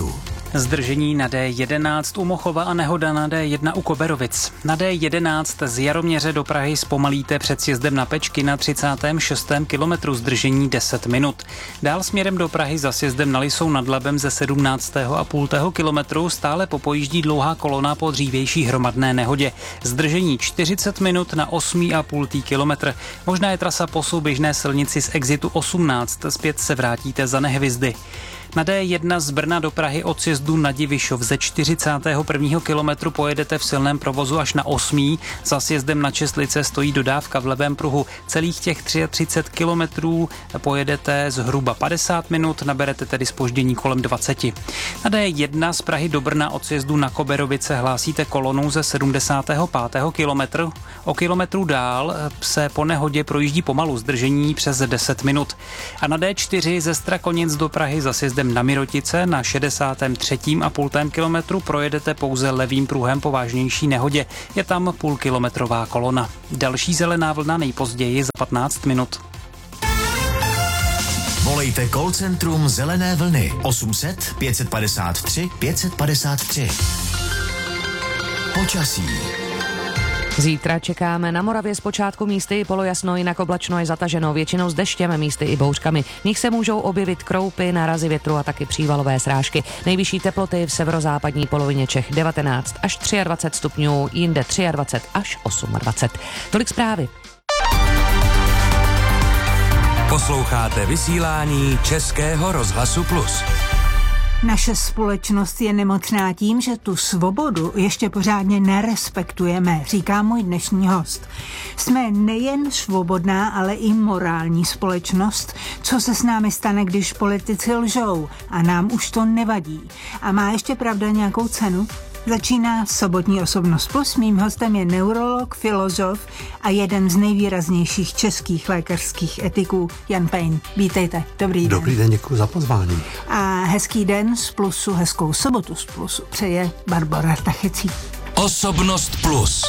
Zdržení na D jedenáct u Mochova a nehoda na D jedna u Koberovic. Na D jedenáct z Jaroměře do Prahy zpomalíte před sjezdem na Pečky na třicátém šestém kilometru, zdržení deset minut. Dál směrem do Prahy za sjezdem na Lisou nad Labem ze sedmnáctého a půl kilometru stále popojíždí dlouhá kolona po dřívější hromadné nehodě. Zdržení čtyřicet minut na osm a půl kilometr. Možná je trasa po souběžné silnici z exitu osmnáct, zpět se vrátíte za Nehvizdy. Na D jedna z Brna do Prahy od sjezdu na Divišov ze čtyřicátého prvního kilometru pojedete v silném provozu až na osmý. Za sjezdem na Česlice stojí dodávka v levém pruhu. Celých těch třicet tři kilometrů pojedete zhruba padesát minut, naberete tedy zpoždění kolem dvacet. Na D jedna z Prahy do Brna od sjezdu na Koberovice hlásíte kolonu ze sedmdesátého pátého kilometru. O kilometru dál se po nehodě projíždí pomalu, zdržení přes deset minut. A na D čtyři ze Strakonic do Prahy za sjezdem na Mirotice na šedesátém třetím a půl kilometru projedete pouze levým pruhem po vážnější nehodě. Je tam půlkilometrová kolona. Další zelená vlna nejpozději za patnáct minut. Volejte call centrum Zelené vlny osm set pět padesát tři pět padesát tři. Počasí. Zítra čekáme na Moravě zpočátku místy polojasno, jinak oblačno je zataženo, většinou s deštěm, místy i bouřkami. V nich se můžou objevit kroupy, nárazy větru a taky přívalové srážky. Nejvyšší teploty v severozápadní polovině Čech devatenáct až dvacet tři stupňů, jinde dvacet tři až dvacet osm. Tolik zprávy. Posloucháte vysílání Českého rozhlasu Plus. Naše společnost je nemocná tím, že tu svobodu ještě pořádně nerespektujeme, říká můj dnešní host. Jsme nejen svobodná, ale i morální společnost. Co se s námi stane, když politici lžou? A nám už to nevadí. A má ještě pravda nějakou cenu? Začíná Sobotní osobnost plus. Mým hostem je neurolog, filozof a jeden z nejvýraznějších českých lékařských etiků, Jan Pejn. Vítejte, dobrý den. Dobrý den, děkuji za pozvání. A hezký den z Plusu, hezkou sobotu z Plusu přeje Barbora Tachecí. Osobnost plus.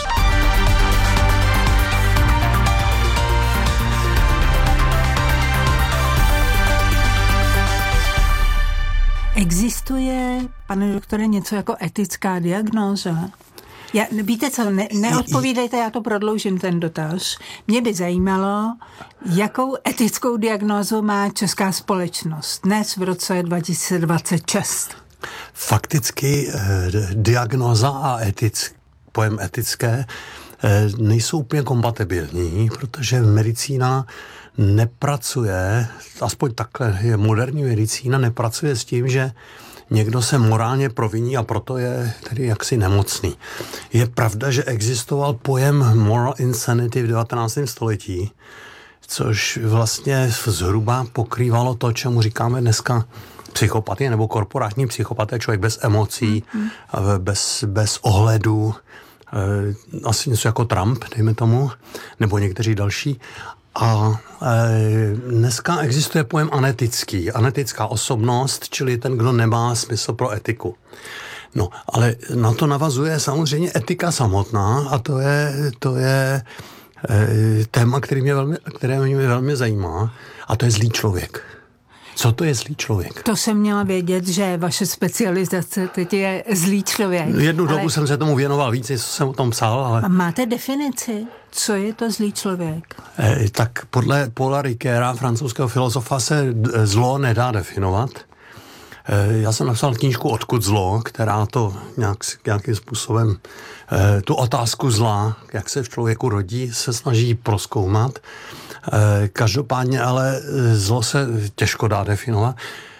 Existuje, pane doktore, něco jako etická diagnóza? Já, víte co, ne, neodpovídejte, já to prodloužím ten dotaz. Mě by zajímalo, jakou etickou diagnózu má česká společnost dnes v roce dva tisíce dvacet šest. Fakticky eh, diagnóza a etic, pojem etické eh, nejsou úplně kompatibilní, protože medicína nepracuje, aspoň takhle je moderní medicína, nepracuje s tím, že někdo se morálně proviní a proto je tedy jaksi nemocný. Je pravda, že existoval pojem moral insanity v devatenáctém století, což vlastně zhruba pokrývalo to, čemu říkáme dneska psychopatie nebo korporátní psychopatie, člověk bez emocí, mm-hmm. bez, bez ohledu, asi něco jako Trump, dejme tomu, nebo někteří další. A e, dneska existuje pojem anetický, anetická osobnost, čili ten, kdo nemá smysl pro etiku. No, ale na to navazuje samozřejmě etika samotná a to je, to je e, téma, který mě velmi, které mě velmi zajímá, a to je zlý člověk. Co to je zlý člověk? To jsem měla vědět, že vaše specializace teď je zlý člověk. Jednu ale... dobu jsem se tomu věnoval víc, co jsem o tom psal, ale... A máte definici? Co je to zlý člověk? E, tak podle Paula Ricoeura, francouzského filozofa, se zlo nedá definovat. E, já jsem napsal knížku Odkud zlo, která to nějak, nějakým způsobem e, tu otázku zla, jak se v člověku rodí, se snaží prozkoumat. E, každopádně ale zlo se těžko dá definovat.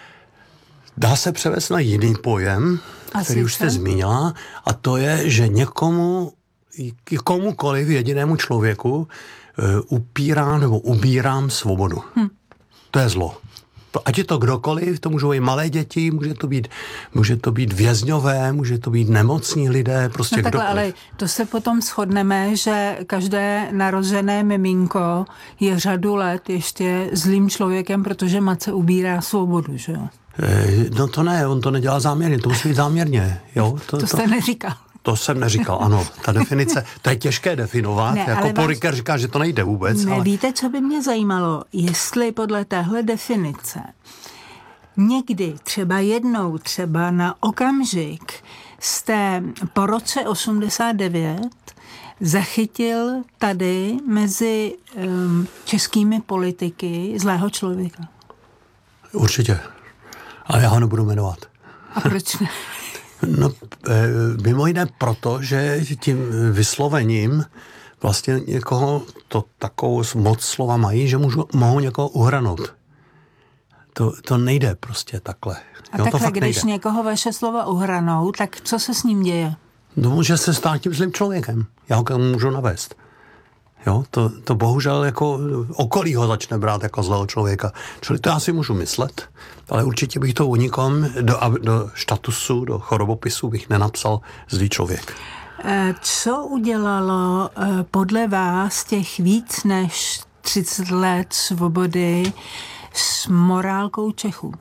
Dá se převést na jiný pojem, a který už jste zmínila, a to je, že někomu komukoliv, jedinému člověku uh, upírám nebo ubírám svobodu. Hm. To je zlo. Ať je to kdokoliv, to můžou být malé děti, může to být, může to být vězňové, může to být nemocní lidé, prostě no takhle, kdokoliv. Ale to se potom shodneme, že každé narozené miminko je řadu let ještě zlým člověkem, protože matce ubírá svobodu, že jo? E, no to ne, on to nedělá záměrně, to musí být záměrně. Jo? To, to jste to... neříkal. To jsem neříkal, ano. Ta definice, to je těžké definovat. Ne, jako Paul Ricoeur říká, že to nejde vůbec. Ne, ale... Víte, co by mě zajímalo? Jestli podle téhle definice někdy, třeba jednou, třeba na okamžik jste po roce osmdesát devět zachytil tady mezi um, českými politiky zlého člověka? Určitě. Ale já ho nebudu jmenovat. A proč ne? No, e, mimo jiné proto, že tím vyslovením vlastně někoho to takovou moc slova mají, že můžu, mohou někoho uhranout. To, to nejde prostě takhle. A jo, takhle, to když nejde. někoho vaše slova uhranou, tak co se s ním děje? No, může se stát tím zlým člověkem. Já ho můžu navést. Jo, to, to bohužel jako okolí ho začne brát jako zlého člověka. Čili to já si můžu myslet, ale určitě bych to o nikom do, do statusu, do chorobopisu bych nenapsal zlý člověk. Co udělalo podle vás těch víc než třicet let svobody s morálkou Čechů?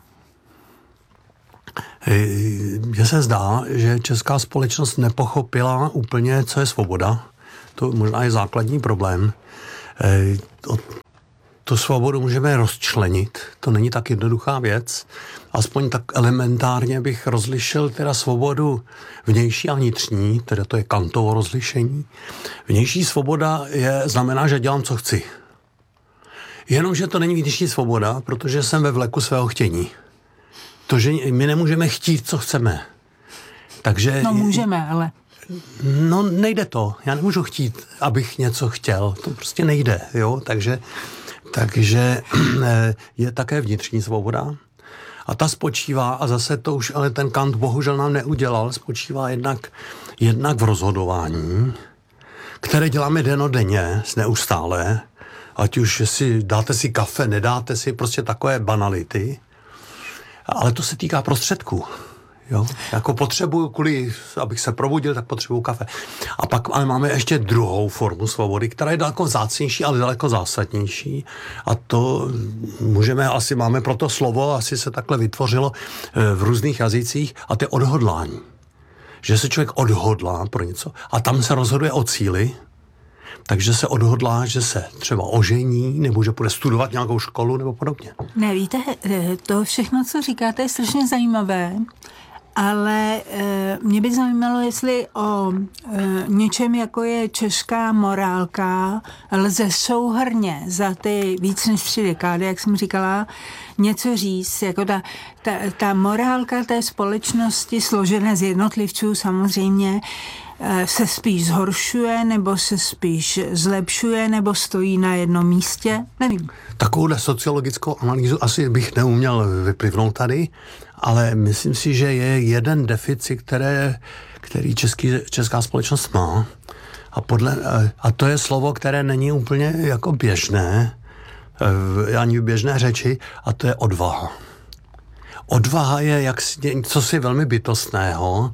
Mně se zdá, že česká společnost nepochopila úplně, co je svoboda. To možná je základní problém. Tu svobodu můžeme rozčlenit, to není tak jednoduchá věc. Aspoň tak elementárně bych rozlišil teda svobodu vnější a vnitřní, teda to je Kantovo rozlišení. Vnější svoboda je, znamená, že dělám, co chci. Jenomže to není vnitřní svoboda, protože jsem ve vleku svého chtění. To, že my nemůžeme chtít, co chceme. Takže... No můžeme, ale... No nejde to. Já nemůžu chtít, abych něco chtěl. To prostě nejde, jo. Takže, takže je také vnitřní svoboda. A ta spočívá, a zase to už ale ten Kant bohužel nám neudělal, spočívá jednak, jednak v rozhodování, které děláme dennodenně, neustále, ať už si dáte si kafe, nedáte si, prostě takové banality. Ale to se týká prostředků. Jo? Jako potřebuju, kvůli, abych se probudil, tak potřebuju kafe. A pak ale máme ještě druhou formu svobody, která je daleko vzácnější, ale daleko zásadnější. A to můžeme, asi máme proto slovo, asi se takhle vytvořilo v různých jazycích, a to je odhodlání. Že se člověk odhodlá pro něco a tam se rozhoduje o cíli, takže se odhodlá, že se třeba ožení, nebo že bude studovat nějakou školu, nebo podobně. Ne, víte, to všechno, co říkáte, je strašně zajímavé, ale e, mě by zajímalo, jestli o e, něčem, jako je česká morálka, lze souhrnně za ty víc než tři dekády, jak jsem říkala, něco říct, jako ta, ta, ta morálka té společnosti složené z jednotlivců samozřejmě se spíš zhoršuje, nebo se spíš zlepšuje, nebo stojí na jednom místě? Nevím. Takovouhle sociologickou analýzu asi bych neuměl vyplivnout tady, ale myslím si, že je jeden deficit, které, který český, česká společnost má. A, podle, a to je slovo, které není úplně jako běžné, ani v běžné řeči, a to je odvaha. Odvaha je jak něco si velmi bytostného.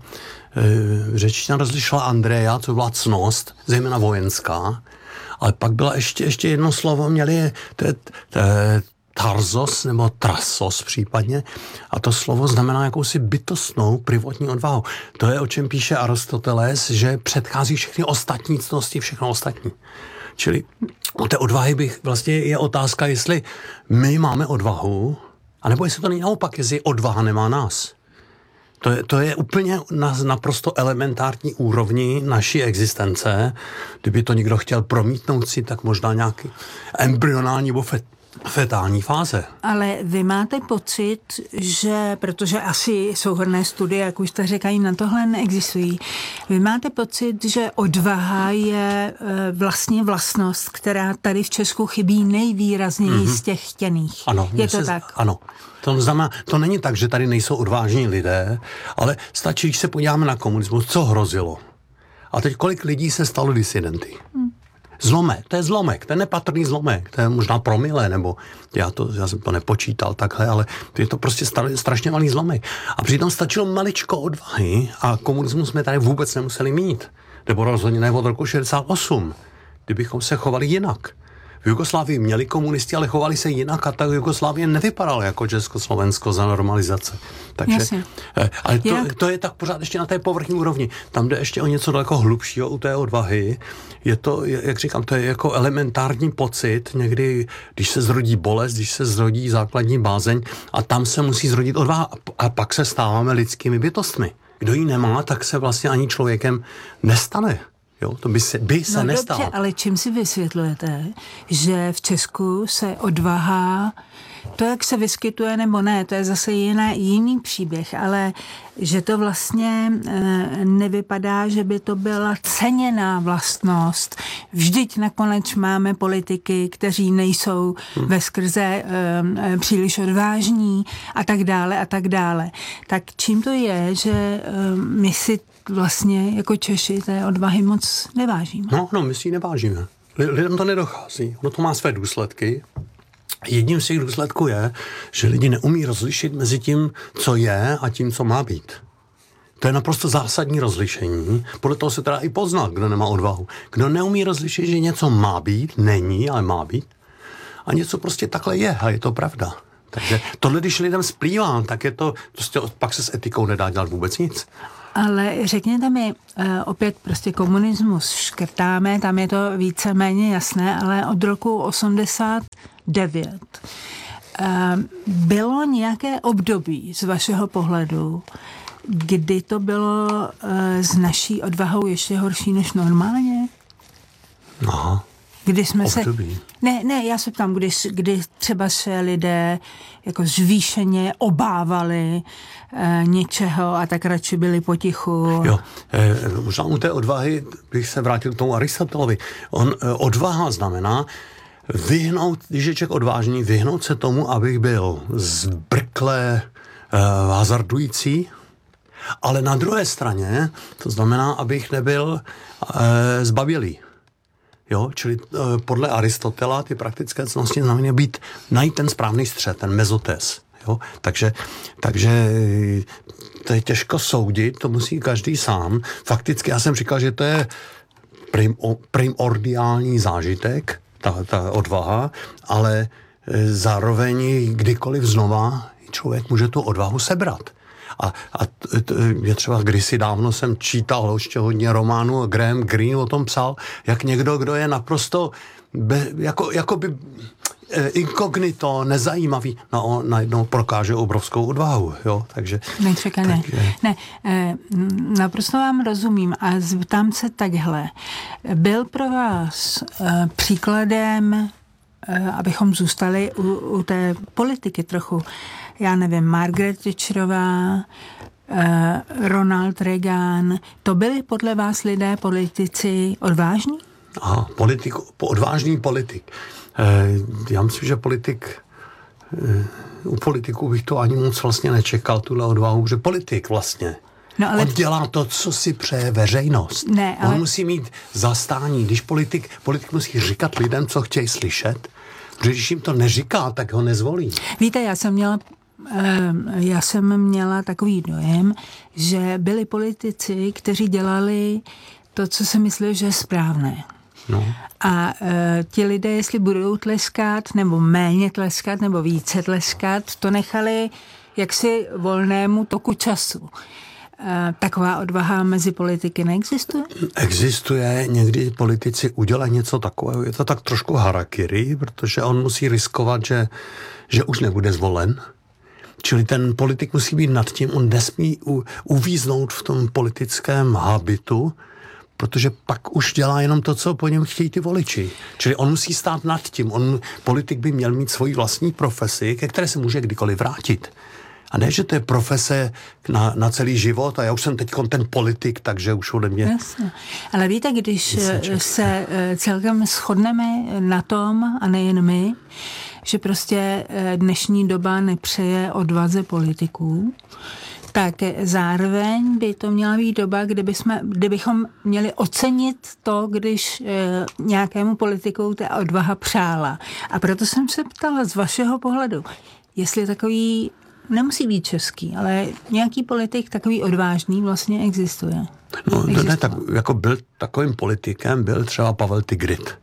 Řečtina rozlišila Andreja, co byla ctnost, zejména vojenská, ale pak byla ještě, ještě jedno slovo, měli to je, to je tarzos nebo trasos případně, a to slovo znamená jakousi bytostnou privotní odvahu. To je, o čem píše Aristoteles, že předchází všechny ostatní ctnosti, všechno ostatní. Čili u té odvahy bych vlastně je otázka, jestli my máme odvahu, anebo jestli to není naopak, jestli odvaha nemá nás. To je, to je úplně na naprosto elementární úrovni naší existence. Kdyby to někdo chtěl promítnout si, tak možná nějaký embryonální nebo fet, fetální fáze. Ale vy máte pocit, že, protože asi souhrnné studie, jak už jste říkají, na tohle neexistují, vy máte pocit, že odvaha je vlastně vlastnost, která tady v Česku chybí nejvýrazněji mm-hmm. z těch chtěných. Ano, je to se, tak? Ano. To znamená, to není tak, že tady nejsou odvážní lidé, ale stačí, když se podíváme na komunismus, co hrozilo. A teď kolik lidí se stalo disidenty? Hmm. Zlomek, to je zlomek, to je nepatrný zlomek, to je možná promile, nebo já, to, já jsem to nepočítal takhle, ale to je to prostě star, strašně malý zlomek. A přitom stačilo maličko odvahy a komunismus jsme tady vůbec nemuseli mít. Nebo rozhodně ne od roku šedesát osm, kdybychom se chovali jinak. V Jugoslávii měli komunisti, ale chovali se jinak a ta Jugoslávie nevypadala jako Československo za normalizace. Takže, ale to, to je tak pořád ještě na té povrchní úrovni. Tam jde ještě o něco daleko hlubšího u té odvahy. Je to, jak říkám, to je jako elementární pocit, někdy, když se zrodí bolest, když se zrodí základní bázeň a tam se musí zrodit odvaha a pak se stáváme lidskými bytostmi. Kdo ji nemá, tak se vlastně ani člověkem nestane. Jo, to by se, by se no nestalo. Dobře, ale čím si vysvětlujete, že v Česku se odvaha, to, jak se vyskytuje nebo ne, to je zase jiné, jiný příběh, ale že to vlastně e, nevypadá, že by to byla ceněná vlastnost. Vždyť nakonec máme politiky, kteří nejsou hmm. veskrze e, e, příliš odvážní a tak dále a tak dále. Tak čím to je, že e, my si vlastně jako Češi té odvahy moc nevážíme? No, no, my si ji nevážíme. Lidem to nedochází. Ono to má své důsledky. Jedním z těch důsledků je, že lidi neumí rozlišit mezi tím, co je a tím, co má být. To je naprosto zásadní rozlišení. Podle toho se teda i pozná, kdo nemá odvahu. Kdo neumí rozlišit, že něco má být, není, ale má být. A něco prostě takhle je a je to pravda. Takže tohle, když lidem splývá, tak je to, prostě pak se s etikou nedá dělat vůbec nic. Ale řekněte mi, opět prostě komunismus škrtáme, tam je to víceméně jasné, ale od roku osmdesát devět bylo nějaké období z vašeho pohledu, kdy to bylo s naší odvahou ještě horší než normálně? Aha. Kdy jsme období. se... Ne, ne, já se ptám, kdy, kdy třeba se lidé jako zvýšeně obávali e, něčeho a tak radši byli potichu. Jo, e, možná u té odvahy bych se vrátil k tomu Aristotelovi. On, e, odvaha znamená vyhnout, když je člověk odvážný, vyhnout se tomu, abych byl zbrkle e, hazardující, ale na druhé straně to znamená, abych nebyl e, zbabělý. Jo, čili e, podle Aristotela ty praktické cnosti znamená být, najít ten správný střed, ten mezotes. Jo? Takže, takže to je těžko soudit, to musí každý sám. Fakticky já jsem říkal, že to je prim, o, primordiální zážitek, ta, ta odvaha, ale e, zároveň kdykoliv znova člověk může tu odvahu sebrat. A, a t, t, je třeba kdysi dávno jsem čítal ještě hodně románů, Graham Greene o tom psal, jak někdo, kdo je naprosto be, jako, jako by eh, inkognito, nezajímavý, no on najednou prokáže obrovskou odvahu, jo, takže... Nečekané. Tak, ne, eh, naprosto vám rozumím a zeptám se takhle. Byl pro vás eh, příkladem, eh, abychom zůstali u, u té politiky trochu, já nevím, Margaret Thatcherová, eh, Ronald Reagan, to byli podle vás lidé, politici odvážní? Aha, politik, odvážný politik. Eh, já myslím, že politik, eh, u politiků bych to ani moc vlastně nečekal, tuhle odvahu, že politik vlastně. No, ale... On dělá to, co si přeje veřejnost. Ne, ale... On musí mít zastání. Když politik, politik musí říkat lidem, co chtějí slyšet, protože když jim to neříká, tak ho nezvolí. Víte, já jsem měla Já jsem měla takový dojem, že byli politici, kteří dělali to, co si mysleli, že je správné. No. A e, ti lidé, jestli budou tleskat, nebo méně tleskat, nebo více tleskat, to nechali jaksi volnému toku času. E, taková odvaha mezi politiky neexistuje? Existuje, někdy politici udělají něco takového, je to tak trošku harakiri, protože on musí riskovat, že, že už nebude zvolen. Čili ten politik musí být nad tím, on nesmí u, uvíznout v tom politickém habitu, protože pak už dělá jenom to, co po něm chtějí ty voliči. Čili on musí stát nad tím. On, politik by měl mít svoji vlastní profesi, ke které se může kdykoliv vrátit. A ne, že to je profese na, na celý život a já už jsem teď ten politik, takže už ode mě... Jasně. Ale víte, když se celkem shodneme na tom, a nejen my, že prostě dnešní doba nepřeje odvaze politiků, tak zároveň by to měla být doba, kdyby jsme, kdybychom měli ocenit to, když e, nějakému politiku ta odvaha přála. A proto jsem se ptala z vašeho pohledu, jestli takový, nemusí být český, ale nějaký politik takový odvážný vlastně existuje. No, ne, tak, jako byl takovým politikem, byl třeba Pavel Tigrit.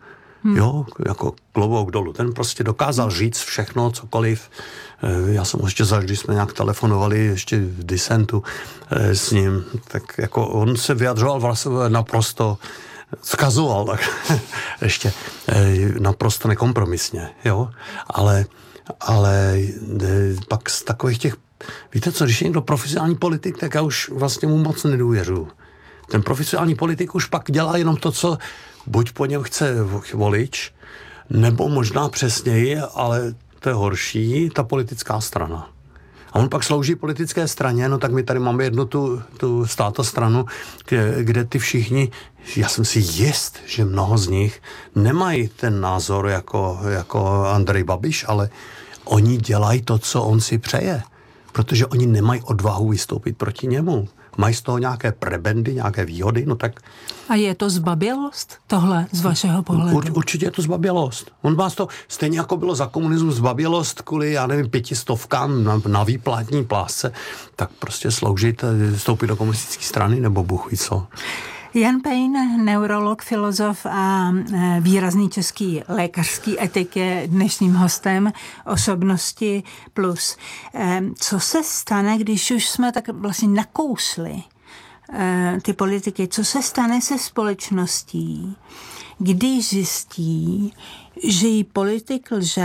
Hmm. Jo, jako klobouk dolů. Ten prostě dokázal říct všechno, cokoliv. Já jsem ho ještě zažil, když jsme nějak telefonovali ještě v disentu s ním, tak jako on se vyjadřoval vlastně naprosto, vzkazoval tak ještě naprosto nekompromisně, jo, ale, ale pak z takových těch, víte co, když je někdo profesionální politik, tak já už vlastně mu moc nedůvěřuji. Ten profesionální politik už pak dělá jenom to, co buď po něm chce volič, nebo možná přesněji, ale to je horší, ta politická strana. A on pak slouží politické straně, no tak my tady máme jednu tu, tu státostranu, kde, kde ty všichni, já jsem si jist, že mnoho z nich nemají ten názor jako, jako Andrej Babiš, ale oni dělají to, co on si přeje, protože oni nemají odvahu vystoupit proti němu. Mají z toho nějaké prebendy, nějaké výhody, no tak... A je to zbabělost tohle z vašeho pohledu? Ur, určitě je to zbabělost. On vás to, stejně jako bylo za komunismu zbabělost kvůli, já nevím, pětistovkám na, na výplatní plásce, tak prostě sloužit, vstoupit do komunistické strany, nebo Bůh ví co. Jan Pejn, neurolog, filozof a výrazný český lékařský etik, je dnešním hostem Osobnosti plus. Co se stane, když už jsme tak vlastně nakousli ty politiky, co se stane se společností, když zjistí, že jí politik lže